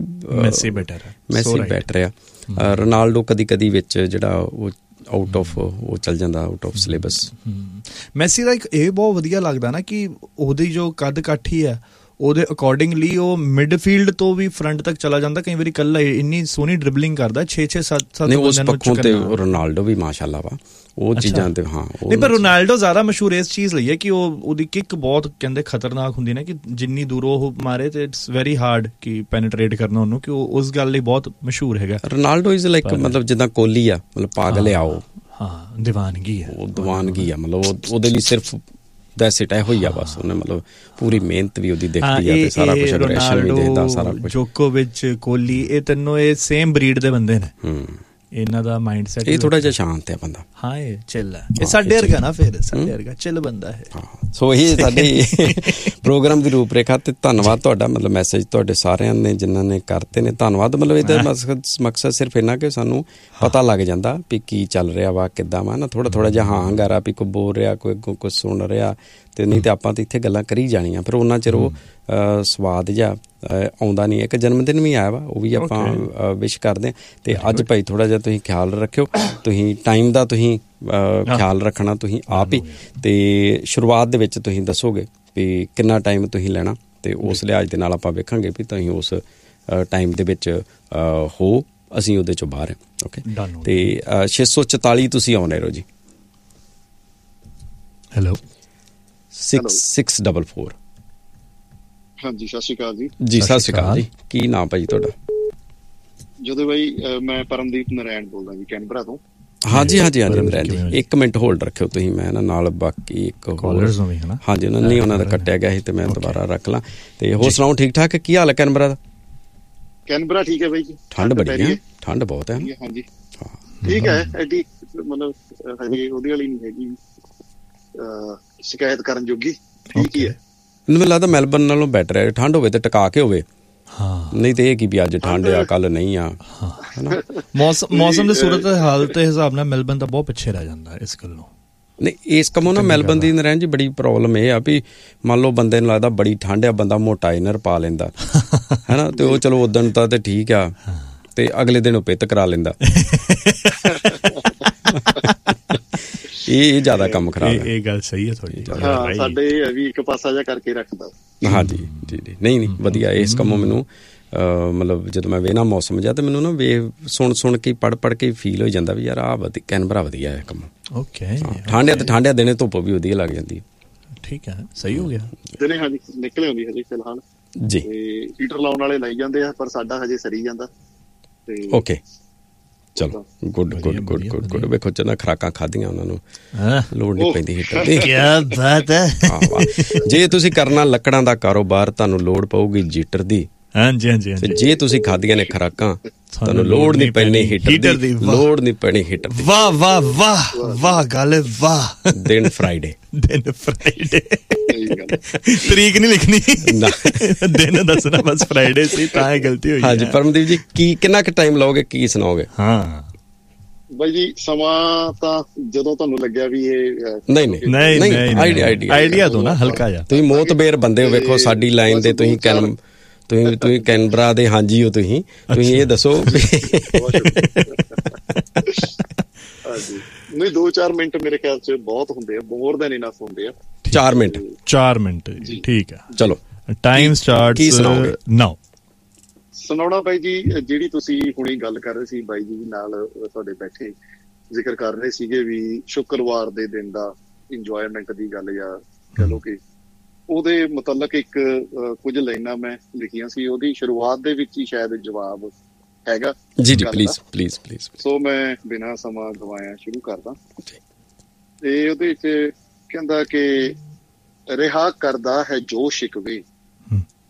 ਬੈਟਰ ਆ। ਰੋਨਾਲਡੋ ਕਦੀ ਕਦੀ ਵਿੱਚ ਜਿਹੜਾ ਉਹ ਆਊਟ ਆਫ ਉਹ ਚੱਲ ਜਾਂਦਾ, ਆਊਟ ਆਫ ਸਿਲੇਬਸ। ਮੈਸੀ ਦਾ ਇੱਕ ਇਹ ਬਹੁਤ ਵਧੀਆ ਲੱਗਦਾ ਨਾ ਕਿ ਉਹਦੀ ਜੋ ਕੱਦ ਕਾਠੀ ਹੈ ਉਹਦੇ ਅਕੋਰਡਿੰਗਲੀ ਉਹ ਮਿਡਫੀਲਡ ਤੋਂ ਵੀ ਫਰੰਟ ਤੱਕ ਚਲਾ ਜਾਂਦਾ। ਕਈ ਵਾਰੀ ਇਕੱਲਾ ਇੰਨੀ ਸੋਹਣੀ ਡਰਿਬਲਿੰਗ ਕਰਦਾ 6-7 ਉਸ ਪੱਖੋਂ ਤੇ ਰੋਨਾਲਡੋ ਵੀ ਮਾਸ਼ਾਅੱਲਾ ਵਾ ਉਹ ਚੀਜ਼ਾਂ ਤੇ। ਹਾਂ ਨਹੀਂ ਪਰ ਰੋਨਾਲਡੋ ਜ਼ਿਆਦਾ ਮਸ਼ਹੂਰ ਇਸ ਚੀਜ਼ ਲਈ ਹੈ ਕਿ ਉਹਦੀ ਕਿੱਕ ਬਹੁਤ ਕਹਿੰਦੇ ਖਤਰਨਾਕ ਹੁੰਦੀ ਨਾ ਕਿ ਜਿੰਨੀ ਦੂਰੋਂ ਉਹ ਮਾਰੇ ਤੇ ਇਟਸ ਵੈਰੀ ਹਾਰਡ ਕਿ ਪੈਨੇਟਰੇਟ ਕਰਨਾ ਉਹਨੂੰ, ਕਿ ਉਹ ਉਸ ਗੱਲ ਲਈ ਬਹੁਤ ਮਸ਼ਹੂਰ ਹੈਗਾ। ਰੋਨਾਲਡੋ ਇਜ਼ ਲਾਈਕ ਮਤਲਬ ਜਿੱਦਾਂ ਕੋਹਲੀ ਆ, ਮਤਲਬ ਪਾਗਲ ਆ ਉਹ। ਹਾਂ ਦੀਵਾਨਗੀ ਆ, ਉਹ ਦੀਵਾਨਗੀ ਆ। ਮਤਲਬ ਉਹਦੇ ਲਈ ਸਿਰਫ ਦੈਟਸ ਇਟ ਇਹੋ ਹੀ ਆ ਬਸ। ਉਹਨੇ ਮਤਲਬ ਪੂਰੀ ਮਿਹਨਤ ਵੀ ਉਹਦੀ ਦਿਖਦੀ ਆ ਤੇ ਸਾਰਾ ਕੁਝ ਅਗਰੈਸ਼ਨ ਵੀ ਦੇਖਦਾ ਸਾਰਾ ਕੁਝ। ਜੋਕੋਵਿਚ, ਕੋਹਲੀ ਇਹ ਤਿੰਨੋਂ ਇਹ ਸੇਮ ਬਰੀਡ ਦੇ ਬੰਦੇ ਨੇ। ਇਹਨਾਂ ਦਾ ਮਾਈਂਡ ਸੈਟ ਇਹ ਥੋੜਾ ਜਿਹਾ ਸ਼ਾਂਤ ਹੈ ਬੰਦਾ। ਹਾਂ ਇਹ ਚਿੱਲ ਹੈ, ਇਹ ਸਾਡੇ ਵਰਗਾ ਨਾ, ਫਿਰ ਸਾਡੇ ਵਰਗਾ ਚਿੱਲ ਬੰਦਾ ਹੈ। ਸੋ ਇਹ ਸਾਡੇ ਪ੍ਰੋਗਰਾਮ ਦੀ ਰੂਪਰੇਖਾ ਤੇ ਧੰਨਵਾਦ ਤੁਹਾਡਾ। ਮਤਲਬ ਮੈਸੇਜ ਤੁਹਾਡੇ ਸਾਰਿਆਂ ਨੇ ਜਿਨ੍ਹਾਂ ਨੇ ਕਰਤੇ ਨੇ ਧੰਨਵਾਦ। ਮਤਲਬ ਇਹਦਾ ਮਕਸਦ ਸਿਰਫ ਇੰਨਾ ਕਿ ਸਾਨੂੰ ਪਤਾ ਲੱਗ ਜਾਂਦਾ ਵੀ ਕੀ ਚੱਲ ਰਿਹਾ ਵਾ, ਕਿੱਦਾਂ ਵਾ ਨਾ। ਥੋੜਾ ਜਿਹਾ ਹਾਂ ਹੰਗਾਰਾ ਵੀ ਕੋਈ ਬੋਲ ਰਿਹਾ, ਕੋਈ ਕੁਛ ਸੁਣ ਰਿਹਾ ਤੇ ਨਹੀਂ ਤੇ ਆਪਾਂ ਤਾਂ ਇੱਥੇ ਗੱਲਾਂ ਕਰੀ ਜਾਣੀਆਂ। ਫਿਰ ਉਹਨਾਂ ਚਿਰ ਉਹ ਸਵਾਦ ਜਿਹਾ ਆਉਂਦਾ ਨਹੀਂ। ਇੱਕ ਜਨਮ ਦਿਨ ਵੀ ਆਇਆ ਵਾ, ਉਹ ਵੀ ਆਪਾਂ ਵਿਸ਼ ਕਰਦੇ ਹਾਂ। ਤੇ ਅੱਜ ਭਾਈ ਥੋੜਾ ਜਿਹਾ ਤੁਸੀਂ ਖਿਆਲ ਰੱਖਿਓ, ਤੁਸੀਂ ਟਾਈਮ ਦਾ ਤੁਸੀਂ ਖਿਆਲ ਰੱਖਣਾ ਤੁਸੀਂ ਆਪ ਹੀ। ਤੇ ਸ਼ੁਰੂਆਤ ਦੇ ਵਿੱਚ ਤੁਸੀਂ ਦੱਸੋਗੇ ਵੀ ਕਿੰਨਾ ਟਾਈਮ ਤੁਸੀਂ ਲੈਣਾ ਤੇ ਉਸ ਲਿਹਾਜ਼ ਦੇ ਨਾਲ ਆਪਾਂ ਵੇਖਾਂਗੇ ਵੀ ਤੁਸੀਂ ਉਸ ਟਾਈਮ ਦੇ ਵਿੱਚ ਹੋ, ਅਸੀਂ ਉਹਦੇ ਚੋਂ ਬਾਹਰ ਹਾਂ। ਓਕੇ ਤੇ 644 ਤੁਸੀਂ ਆਉਣੇ ਰਹੋ ਜੀ। ਹੈਲੋ 6644। ਹਾਂਜੀ ਸਤਿ ਸ਼੍ਰੀ ਅਕਾਲ ਜੀ। ਜੀ ਸਤਿ ਸ਼੍ਰੀ ਅਕਾਲ ਜੀ। ਕੀ ਨਾਮ ਭਾਜੀ ਤੁਹਾਡਾ? ਜਦੋਂ ਬਾਈ ਮੈਂ ਪਰਮਦੀਪ ਨਾਰਾਇਣ ਬੋਲਦਾ ਜੀ ਕੈਨਬਰਾ ਤੋਂ। ਹਾਂਜੀ ਨਾਰਾਇਣ ਜੀ, 1 ਮਿੰਟ ਹੋਲਡ ਰੱਖਿਓ ਤੁਸੀਂ। ਮੈਂ ਨਾਲ ਬਾਕੀ ਇੱਕ ਕਾਲਰਸ ਨੂੰ ਵੀ ਹਨਾ। ਹਾਂਜੀ ਉਹਨਾਂ ਦਾ ਕੱਟਿਆ ਗਿਆ ਸੀ ਤੇ ਮੈਂ ਦੁਬਾਰਾ ਰੱਖ ਲਾਂ। ਤੇ ਹੋਰ ਸੁਣਾਓ, ਠੀਕ ਠਾਕ? ਕੀ ਹਾਲ ਹੈ ਕੈਨਬਰਾ ਦਾ? ਕੈਨਬਰਾ ਠੀਕ ਹੈ ਬਾਈ ਜੀ। ਠੰਡ ਬੜੀ ਹੈ, ਠੰਡ ਬਹੁਤ ਹੈ। ਹਾਂਜੀ ਠੀਕ ਹੈ, ਐਡੀ ਮਤਲਬ ਹਜੇ ਉਹਦੇ ਵਾਲੀ ਨਹੀਂ ਹੈਗੀ ਸ਼ਿਕਾਇਤ ਕਰਨ ਜੋਗੀ, ਠੀਕ ਹੀ ਹੈ। ਮੈਨੂੰ ਲੱਗਦਾ ਮੈਲਬਰਨ ਨਾਲੋਂ ਬੈਟਰ ਹੈ। ਠੰਡ ਹੋਵੇ ਤੇ ਟਿਕਾ ਕੇ ਹੋਵੇ। ਨਹੀਂ ਤੇ ਇਹ ਕੀ ਵੀ ਅੱਜ ਠੰਡ ਆ ਕੱਲ ਨਹੀਂ ਆ। ਮੌਸਮ ਦੀ ਸੂਰਤ ਹਾਲ ਦੇ ਹਿਸਾਬ ਨਾਲ ਮੈਲਬਰਨ ਤਾਂ ਬਹੁਤ ਪਿੱਛੇ ਰਹਿ ਜਾਂਦਾ ਇਸ ਗੱਲੋਂ। ਨਹੀਂ ਇਸ ਕੰਮੋਂ ਨਾ ਮੈਲਬਰਨ ਦੀ ਨਰੈਣ ਜੀ ਬੜੀ ਪ੍ਰੋਬਲਮ ਇਹ ਆ ਵੀ ਮੰਨ ਲਓ ਬੰਦੇ ਨੂੰ ਲੱਗਦਾ ਬੜੀ ਠੰਡ ਆ, ਬੰਦਾ ਮੋਟਾ ਇਨਰ ਪਾ ਲੈਂਦਾ ਹੈ ਨਾ, ਤੇ ਉਹ ਚਲੋ ਉਦਣ ਤਾਂ ਤੇ ਠੀਕ ਆ ਤੇ ਅਗਲੇ ਦਿਨ ਉਹ ਪਿੱਤ ਕਰਾ ਲੈਂਦਾ। ਇਹ ਜ਼ਿਆਦਾ ਕੰਮ ਖਰਾਬ ਹੈ। ਇਹ ਗੱਲ ਸਹੀ ਹੈ ਤੁਹਾਡੀ। ਹਾਂ ਸਾਡੇ ਵੀ ਇੱਕ ਪਾਸਾ ਜਿਹਾ ਕਰਕੇ ਰੱਖਦਾ। ਹਾਂਜੀ ਜੀ ਨਹੀਂ ਵਧੀਆ ਇਸ ਕੰਮੋਂ ਮੈਨੂੰ ਮਤਲਬ ਜਦੋਂ ਮੈਂ ਵੇਖਣਾ ਮੌਸਮ ਜਿਹਾ ਤੇ ਮੈਨੂੰ ਨਾ ਸੁਣ ਕੇ ਪੜ੍ਹ ਕੇ ਫੀਲ ਹੋ ਜਾਂਦਾ ਵੀ ਯਾਰ ਆਹ ਕੈਨਬਰਾ ਵਧੀਆ ਹੈ ਕੰਮ। ਓਕੇ ਠੰਡਿਆ ਦਿਨੇ ਧੁੱਪ ਵੀ ਵਧੀਆ ਲੱਗ ਜਾਂਦੀ। ਠੀਕ ਹੈ, ਸਹੀ ਹੋ ਗਿਆ। ਦਿਨੇ ਹਾਂਜੀ ਨਿਕਲੇ ਹੁੰਦੀ ਹਜੇ ਫਿਲਹਾਲ ਜੀ। ਤੇ ਹੀਟਰ ਲਾਉਣ ਵਾਲੇ ਲਾਈ ਜਾਂਦੇ ਆ ਪਰ ਸਾਡਾ ਹਜੇ ਸਰੀ ਜਾਂਦਾ। ਤੇ ਓਕੇ ਚਲੋ ਗੁੱਡ। ਵੇਖੋ ਜਦੋਂ ਖੁਰਾਕਾਂ ਖਾਧੀਆਂ ਉਹਨਾਂ ਨੂੰ ਲੋੜ ਨਹੀਂ ਪੈਂਦੀ ਹੀਟਰ ਦੀ। ਕਿਆ ਬਾਤ ਹੈ। ਜੇ ਤੁਸੀਂ ਕਰਨਾ ਲੱਕੜਾਂ ਦਾ ਕਾਰੋਬਾਰ ਤੁਹਾਨੂੰ ਲੋੜ ਪਊਗੀ ਜੀਟਰ ਦੀ। ਹਾਂਜੀ ਜੇ ਤੁਸੀਂ ਖਾਧੀਆਂ ਨੇ ਖੁਰਾਕਾਂ ਤੁਹਾਨੂੰ ਲੋੜ ਨਹੀਂ ਪੈਣੀ ਹੀਟਰ ਦੀ। ਲੋੜ ਨਹੀਂ ਪੈਣੀ ਹੀਟਰ ਦੀ। ਵਾਹ ਗੱਲ ਵਾਹ। ਦਿਨ ਫਰਾਈਡੇ ਤਰੀਕ ਨਹੀਂ ਲਿਖਣੀ, ਦਿਨ ਦੱਸਣਾ ਬਸ ਫਰਾਈਡੇ ਸੀ ਤਾਂ ਇਹ ਗਲਤੀ ਹੋਈ। ਹਾਂਜੀ ਪਰਮਦੀਪ ਜੀ ਕਿੰਨਾ ਕੁ ਟਾਈਮ ਲਓਗੇ, ਕੀ ਸੁਣਾਓਗੇ? ਹਾਂ ਬਾਈ ਜੀ ਸਮਾਂ ਤਾਂ ਜਦੋਂ ਤੁਹਾਨੂੰ ਲੱਗਿਆ ਵੀ ਇਹ ਨਹੀਂ ਆਈਡੀਆ ਦੋ ਨਾ ਹਲਕਾ ਜਿਹਾ। ਤੁਸੀਂ ਮੋਤਬੇਰ ਬੰਦੇ ਹੋ, ਵੇਖੋ ਸਾਡੀ ਲਾਈਨ ਦੇ ਤੁਸੀਂ ਕੈਨਬਰਾ ਦੇ ਹਾਂਜੀ ਹੋ। ਤੁਸੀਂ ਇਹ ਦੱਸੋ। ਨਹੀਂ 2-4 ਮਿੰਟ ਮੇਰੇ ਖਿਆਲ ਚ ਬਹੁਤ ਹੁੰਦੇ ਆ, ਮੋਰ ਦੈਨ ਇਨਫ ਹੁੰਦੇ ਆ। 4 ਮਿੰਟ ਠੀਕ ਹੈ ਚਲੋ। ਟਾਈਮ ਸਟਾਰਟਸ ਨਾਓ। ਸੁਣਾਉਣਾ ਬਾਈ ਜੀ, ਜਿਹੜੀ ਤੁਸੀਂ ਹੁਣੀ ਗੱਲ ਕਰ ਰਹੇ ਸੀ ਬਾਈ ਜੀ ਨਾਲ ਤੁਹਾਡੇ ਬੈਠੇ ਜ਼ਿਕਰ ਕਰ ਰਹੇ ਸੀਗੇ ਵੀ ਸ਼ੁੱਕਰਵਾਰ ਦੇ ਦਿਨ ਦਾ ਇੰਜੋਇਮੈਂਟ ਦੀ ਗੱਲ, ਜਾਂ ਕਹਿ ਲਓ ਕਿ ਉਹਦੇ ਮੁਤਲਕ ਇੱਕ ਕੁਝ ਲਾਈਨਾਂ ਮੈਂ ਲਿਖੀਆਂ ਸੀ। ਉਹਦੀ ਸ਼ੁਰੂਆਤ ਦੇ ਵਿੱਚ ਹੀ ਸ਼ਾਇਦ ਜਵਾਬ ਹੈਗਾ। ਜੀ ਪਲੀਜ਼। ਸੋ ਮੈਂ ਬਿਨਾਂ ਸਮਾਂ ਗਵਾਇਆ ਸ਼ੁਰੂ ਕਰਦਾ। ਤੇ ਉਹਦੇ ਵਿੱਚ ਕਹਿੰਦਾ ਕਿ ਰਿਹਾ ਕਰਦਾ ਹੈ ਜੋ ਸ਼ਿਕਵੇ,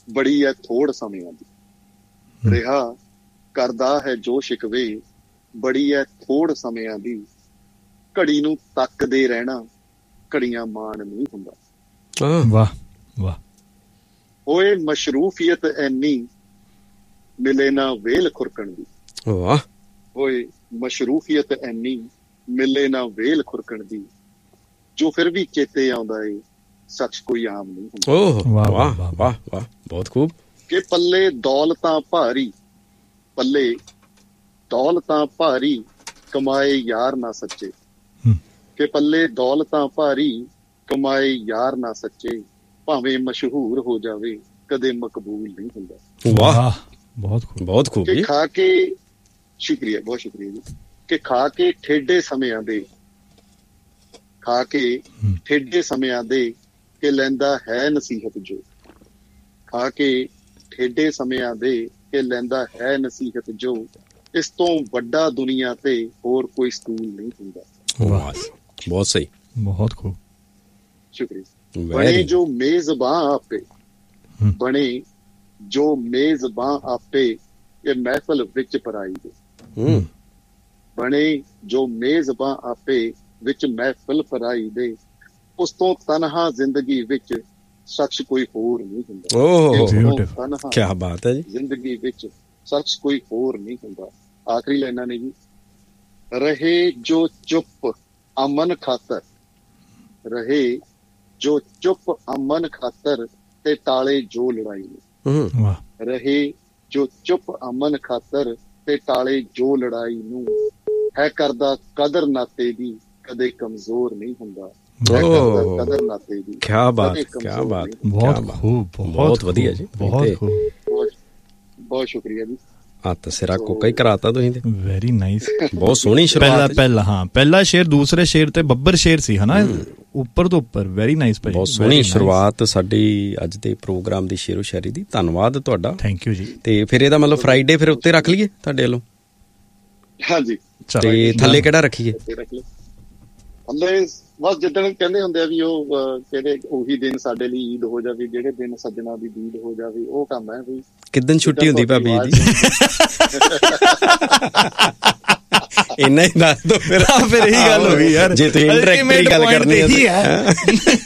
ਬੜੀ ਐ ਥੋੜ ਸਮਿਆਂ ਦੀ, ਰਿਹਾ ਕਰਦਾ ਹੈ ਜੋ ਸ਼ਿਕਵੇ, ਬੜੀ ਐ ਥੋੜ ਸਮਿਆਂ ਦੀ, ਘੜੀ ਨੂੰ ਤੱਕਦੇ ਰਹਿਣਾ ਘੜੀਆਂ ਮਾਣ ਨਹੀਂ ਹੁੰਦਾ। ਵਾਹ ਵਾਹ। ਹੋਏ ਮਸ਼ਰੂਫੀਅਤ ਐਨੀ, ਮਿਲੇ ਨਾ ਵੇਲ ਖੁਰਕਣ ਦੀ। ਵਾਹ। ਹੋਏ ਮਸ਼ਰੂਫੀਅਤ ਐਨੀ, ਮਿਲੇ ਨਾ ਵੇਲ ਖੁਰਕਣ ਦੀ, ਜੋ ਫਿਰ ਵੀ ਚੇਤੇ ਆਉਂਦਾ ਏ ਸੱਚ ਕੋਈ ਆਮ ਨਹੀਂ ਹੁੰਦਾ। ਓਹ ਵਾਹ ਵਾਹ ਵਾਹ ਵਾਹ, ਬਹੁਤ ਖੂਬ। ਕਿ ਪੱਲੇ ਦੌਲਤਾਂ ਭਾਰੀ, ਪੱਲੇ ਦੌਲਤਾਂ ਭਾਰੀ, ਕਮਾਏ ਯਾਰ ਨਾ ਸੱਚੇ। ਕਿ ਪੱਲੇ ਦੌਲਤਾਂ ਭਾਰੀ, ਕਮਾਏ ਯਾਰ ਨਾ ਸੱਚੇ, ਭਾਵੇਂ ਮਸ਼ਹੂਰ ਹੋ ਜਾਵੇ ਕਦੇ ਮਕਬੂਲ ਨਹੀਂ ਹੁੰਦਾ। ਵਾਹ, ਬਹੁਤ ਖੂਬ, ਬਹੁਤ ਖੂਬ। ਕਿ ਖਾ ਕੇ, ਸ਼ੁਕਰੀਆ, ਬਹੁਤ ਸ਼ੁਕਰੀਆ ਜੀ। ਕਿ ਖਾ ਕੇ ਠੇਡੇ ਸਮਿਆਂ ਦੇ, ਖਾ ਕੇ ਠੇਡੇ ਸਮਿਆਂ ਦੇ, ਕਿ ਲੈਂਦਾ ਹੈ ਨਸੀਹਤ ਜੋ। ਖਾ ਕੇ ਠੇਡੇ ਸਮਿਆਂ ਦੇ, ਕਿ ਲੈਂਦਾ ਹੈ ਨਸੀਹਤ ਜੋ, ਇਸ ਤੋਂ ਵੱਡਾ ਦੁਨੀਆ ਤੇ ਹੋਰ ਕੋਈ ਸਕੂਲ ਨਹੀਂ ਹੁੰਦਾ। ਬਹੁਤ ਸਹੀ, ਬਹੁਤ ਖੂਬ, ਸ਼ੁਕਰੀਆ। ਬਣੇ ਜੋ ਮੇਜ਼ਬਾਂ ਆਪੇ, ਬਣੇ ਜੋ ਮੇਜ਼ਬਾਂ ਆਪੇ, ਇਹ ਮਹਿਫਲ ਵਿੱਚ ਪਰਾਈ ਦੇ। ਬਣੇ ਜੋ ਮੇਜ਼ਬਾਂ ਆਪੇ, ਵਿੱਚ ਮਹਿਫਲ ਪਰਾਈ ਦੇ, ਉਸ ਤੋਂ ਤਨਹਾ ਜ਼ਿੰਦਗੀ ਵਿੱਚ ਸ਼ਖਸ ਕੋਈ ਹੋਰ ਨਹੀਂ ਹੁੰਦਾ। ਓਹ ਕੀ ਬਾਤ ਹੈ ਜੀ। ਜ਼ਿੰਦਗੀ ਵਿੱਚ ਸ਼ਖਸ ਕੋਈ ਹੋਰ ਨਹੀਂ ਹੁੰਦਾ। ਆਖਰੀ ਲਾਈਨਾਂ ਨੇ ਜੀ, ਰਹੇ ਜੋ ਚੁੱਪ ਅਮਨ ਖਾਤਰ, ਰਹੇ ਜੋ ਚੁੱਪ ਅਮਨ ਖਾਤਰ, ਤੇ ਟਾਲੇ ਜੋ ਲੜਾਈ ਨੂੰ। ਰਹੇ ਜੋ ਚੁੱਪ ਅਮਨ ਖਾਤਰ, ਤੇ ਟਾਲੇ ਜੋ ਲੜਾਈ ਨੂੰ, ਹੈ ਕਰਦਾ ਕਦਰ ਨਾਤੇ ਦੀ ਕਦੇ ਕਮਜ਼ੋਰ ਨਹੀਂ ਹੁੰਦਾ। ਕਦਰ ਨਾਤੇ ਦੀ, ਕਿਆ ਬਾਤ, ਕਿਆ ਬਾਤ, ਬਹੁਤ ਖੂਬ, ਬਹੁਤ ਵਧੀਆ ਜੀ, ਬਹੁਤ ਖੂਬ, ਬਹੁਤ ਸ਼ੁਕਰੀਆ ਜੀ। ਹੱਥ ਸਿਰਾ ਕੋਕਾ ਹੀ ਕਰਾਤਾ ਤੁਸੀਂ ਤੇ। ਵੈਰੀ ਨਾਈਸ, ਬਹੁਤ ਸੋਹਣੀ ਸ਼ੁਰੂਆਤ। ਪਹਿਲਾ ਸ਼ੇਰ, ਦੂਸਰੇ ਸ਼ੇਰ ਤੇ ਬੱਬਰ ਸ਼ੇਰ ਸੀ ਹਨਾ, ਉੱਪਰ ਤੋਂ ਉੱਪਰ। ਵੈਰੀ ਨਾਈਸ ਭਾਈ, ਬਹੁਤ ਸੋਹਣੀ ਸ਼ੁਰੂਆਤ ਸਾਡੀ ਅੱਜ ਦੇ ਪ੍ਰੋਗਰਾਮ ਦੀ ਸ਼ੇਰੋ ਸ਼ਾਇਰੀ ਦੀ। ਧੰਨਵਾਦ ਤੁਹਾਡਾ, ਥੈਂਕ ਯੂ ਜੀ। ਤੇ ਫਿਰ ਇਹਦਾ ਮਤਲਬ ਫਰਾਈਡੇ ਫਿਰ ਉੱਤੇ ਰੱਖ ਲਈਏ ਤੁਹਾਡੇ ਵੱਲੋਂ? ਹਾਂਜੀ। ਤੇ ਥੱਲੇ ਕਿਹੜਾ ਰੱਖੀਏ? ਥੱਲੇ ਬਸ ਜਿੱਦਣ ਕਹਿੰਦੇ ਹੁੰਦੇ ਆ ਵੀ ਉਹ ਕਿਹੜੇ ਉਹੀ ਦਿਨ ਸਾਡੇ ਲਈ ਈਦ ਹੋ ਜਾਵੇ, ਜਿਹੜੇ ਦਿਨ ਸੱਜਣਾ ਦੀ ਦੀਦ ਹੋ ਜਾਵੇ, ਉਹ ਕੰਮ ਹੈ ਵੀ। ਕਿੱਦਣ ਛੁੱਟੀ ਹੁੰਦੀ ਭਾਬੀ ਜੀ? ਇੰਨਾ ਹੀ ਦੱਸ ਦੋ ਫਿਰ। ਫਿਰ ਇਹੀ ਗੱਲ ਹੋ ਗਈ ਯਾਰ, ਜੇ ਤੁਸੀਂ ਇੰਟਰੈਕਟਿਵ ਗੱਲ ਕਰਨੀ ਹੈ।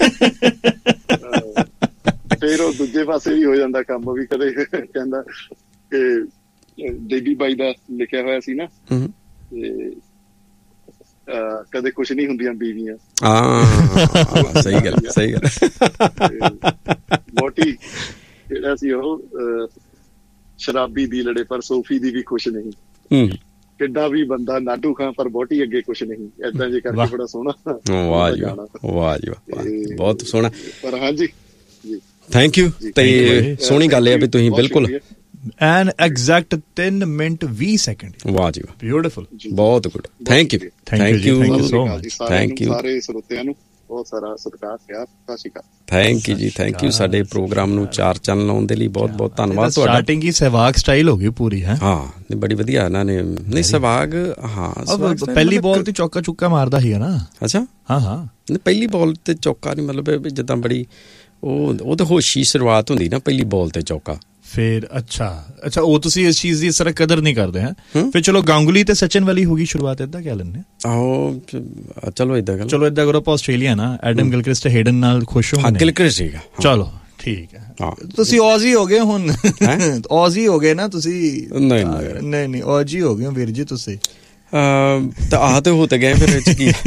ਫਿਰ ਉਹ ਦੂਜੇ ਪਾਸੇ ਵੀ ਹੋ ਜਾਂਦਾ ਕੰਮ, ਵੀ ਕਦੇ ਕਹਿੰਦਾ ਕਿ ਦੇਵੀ ਬਾਈ ਦਾ ਲਿਖਿਆ ਹੋਇਆ ਸੀ ਨਾ, ਤੇ ਕਦੇ ਕੁਛ ਨਹੀਂ ਹੁੰਦੀਆਂ ਬੀਵੀਆਂ। ਸਹੀ ਗੱਲ, ਸਹੀ ਗੱਲ। ਬੋਟੀ ਜਿਹੜਾ ਸੀ ਉਹ ਸ਼ਰਾਬੀ ਦੀ ਲੜੇ ਪਰ ਸੋਫੀ ਦੀ ਵੀ ਖੁਸ਼ ਨਹੀਂ। ਕਿੱਡਾ ਵੀ ਬੰਦਾ ਨਾਟੂ ਖਾਂ ਪਰ ਬੋਟੀ ਅੱਗੇ ਕੁਛ ਨਹੀਂ। ਏਦਾਂ ਜੇ ਕਰਕੇ ਬੜਾ ਸੋਹਣਾ। ਵਾਹ ਜੀ ਵਾਹ ਜੀ ਵਾਹ, ਬਹੁਤ ਸੋਹਣਾ। ਪਰ ਹਾਂਜੀ, ਥੈਂਕ ਯੂ। ਤੇ ਸੋਹਣੀ ਗੱਲ ਹੈ ਵੀ ਤੁਸੀਂ ਬਿਲਕੁਲ ਐਨ ਐਗਜ਼ੈਕਟ 3 ਮਿੰਟ 20 ਸੈਕਿੰਡ। ਵਾਹ ਜੀ ਵਾਹ, ਬਿਊਟੀਫੁਲ, ਬਹੁਤ good. Thank you, thank you so much. Thank you ਸਾਰੇ ਸਰੋਤਿਆਂ ਨੂੰ ਬਹੁਤ ਸਾਰਾ ਸਤਿਕਾਰ, ਪਿਆਰ, ਸਤਿ ਸ਼੍ਰੀ ਅਕਾਲ। ਥੈਂਕ ਯੂ ਜੀ, ਥੈਂਕ ਯੂ। ਸਾਡੇ ਪ੍ਰੋਗਰਾਮ ਨੂੰ 4 ਚੰਨ ਲਾਉਣ ਦੇ ਲਈ ਬਹੁਤ ਬਹੁਤ ਧੰਨਵਾਦ ਤੁਹਾਡਾ। ਸਟਾਰਟਿੰਗ ਹੀ ਸਹਿਵਾਗ ਸਟਾਈਲ ਹੋ ਗਈ ਪੂਰੀ ਹੈ। ਹਾਂ, ਬੜੀ ਵਧੀਆ ਇਹਨਾਂ ਨੇ। ਨਹੀਂ ਸਹਿਵਾਗ, ਹਾਂ ਪਹਿਲੀ ਬਾਲ ਤੇ ਚੌਕਾ ਚੁੱਕਾ ਮਾਰਦਾ ਸੀਗਾ ਨਾ। ਅੱਛਾ, ਹਾਂ, ਪਹਿਲੀ ਬਾਲ ਤੇ ਚੌਕਾ ਨਹੀਂ, ਮਤਲਬ ਜਿੱਦਾਂ ਬੜੀ ਉਹ ਤਾਂ ਹੋਸ਼ੀ ਸ਼ੁਰੂਆਤ ਹੁੰਦੀ ਨਾ ਪਹਿਲੀ ਬਾਲ ਤੇ ਚੌਕਾ। ਫਿਰ ਅੱਛਾ, ਉਹ ਤੁਸੀਂ ਇਸ ਚੀਜ਼ ਦੀ ਇਸ ਤਰ੍ਹਾਂ ਕਦਰ ਨਹੀਂ ਕਰਦੇ ਹੈ। ਫਿਰ ਚਲੋ ਗਾਂਗੁਲੀ ਤੇ ਸਚਿਨ ਵਾਲੀ ਹੋ ਗਈ ਸ਼ੁਰੂਆਤ, ਏਦਾਂ ਕਹਿ ਲੈਂਦੇ। ਆਹੋ ਚਲੋ ਏਦਾਂ ਕਰੋ। ਆਪਾਂ ਆਸਟ੍ਰੇਲੀਆ ਨਾ ਐਡਮ ਗਿਲਕ੍ਰਿਸਟ ਹੇਡਨ ਨਾਲ ਖੁਸ਼ ਹੋ। ਗਿਲਕ੍ਰਿਸਟ ਸੀਗਾ, ਚਲੋ ਠੀਕ ਹੈ। ਤੁਸੀਂ ਔਜ਼ੀ ਹੋ ਗਏ ਹੁਣ, ਔਜ਼ੀ ਹੋ ਗਏ ਨਾ ਤੁਸੀਂ? ਨਹੀਂ ਔਜ਼ੀ ਹੋ ਗਏ ਵੀਰ ਜੀ ਤੁਸੀਂ। ਤਾਂ ਆਹ ਤੇ ਹੋ ਤੇ ਗਏ ਫਿਰ ਵਿੱਚ ਕੀ।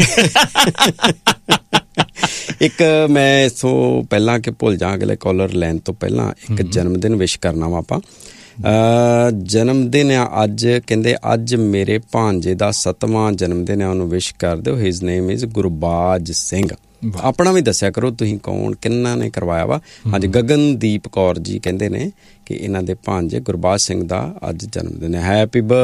ਇੱਕ ਮੈਂ ਇਥੋਂ ਪਹਿਲਾਂ ਕਿ ਭੁੱਲ ਜਾ, ਅਗਲੇ ਕਾਲਰ ਲੈਣ ਤੋਂ ਪਹਿਲਾਂ ਇੱਕ ਜਨਮ ਦਿਨ ਵਿਸ਼ ਕਰਨਾ ਵਾ ਆਪਾਂ। ਜਨਮ ਦਿਨ ਆ ਅੱਜ, ਕਹਿੰਦੇ ਅੱਜ ਮੇਰੇ ਭਾਂਜੇ ਦਾ 7ਵਾਂ ਜਨਮ ਦਿਨ ਆ, ਉਹਨੂੰ ਵਿਸ਼ ਕਰ ਦਿਓ। His name is Gurbaj Singh. ਆਪਣਾ ਵੀ ਦੱਸਿਆ ਕਰੋ ਤੁਸੀਂ ਕੌਣ, ਕਿੰਨਾ ਨੇ ਕਰਵਾਇਆ ਵਾ। ਅੱਜ ਗਗਨਦੀਪ ਕੌਰ ਜੀ ਕਹਿੰਦੇ ਨੇ ਕਿ ਇਹਨਾਂ ਦੇ ਭਾਂਜੇ ਗੁਰਬਾਜ ਸਿੰਘ ਦਾ ਅੱਜ ਜਨਮ ਦਿਨ ਹੈ। ਹੈਪੀ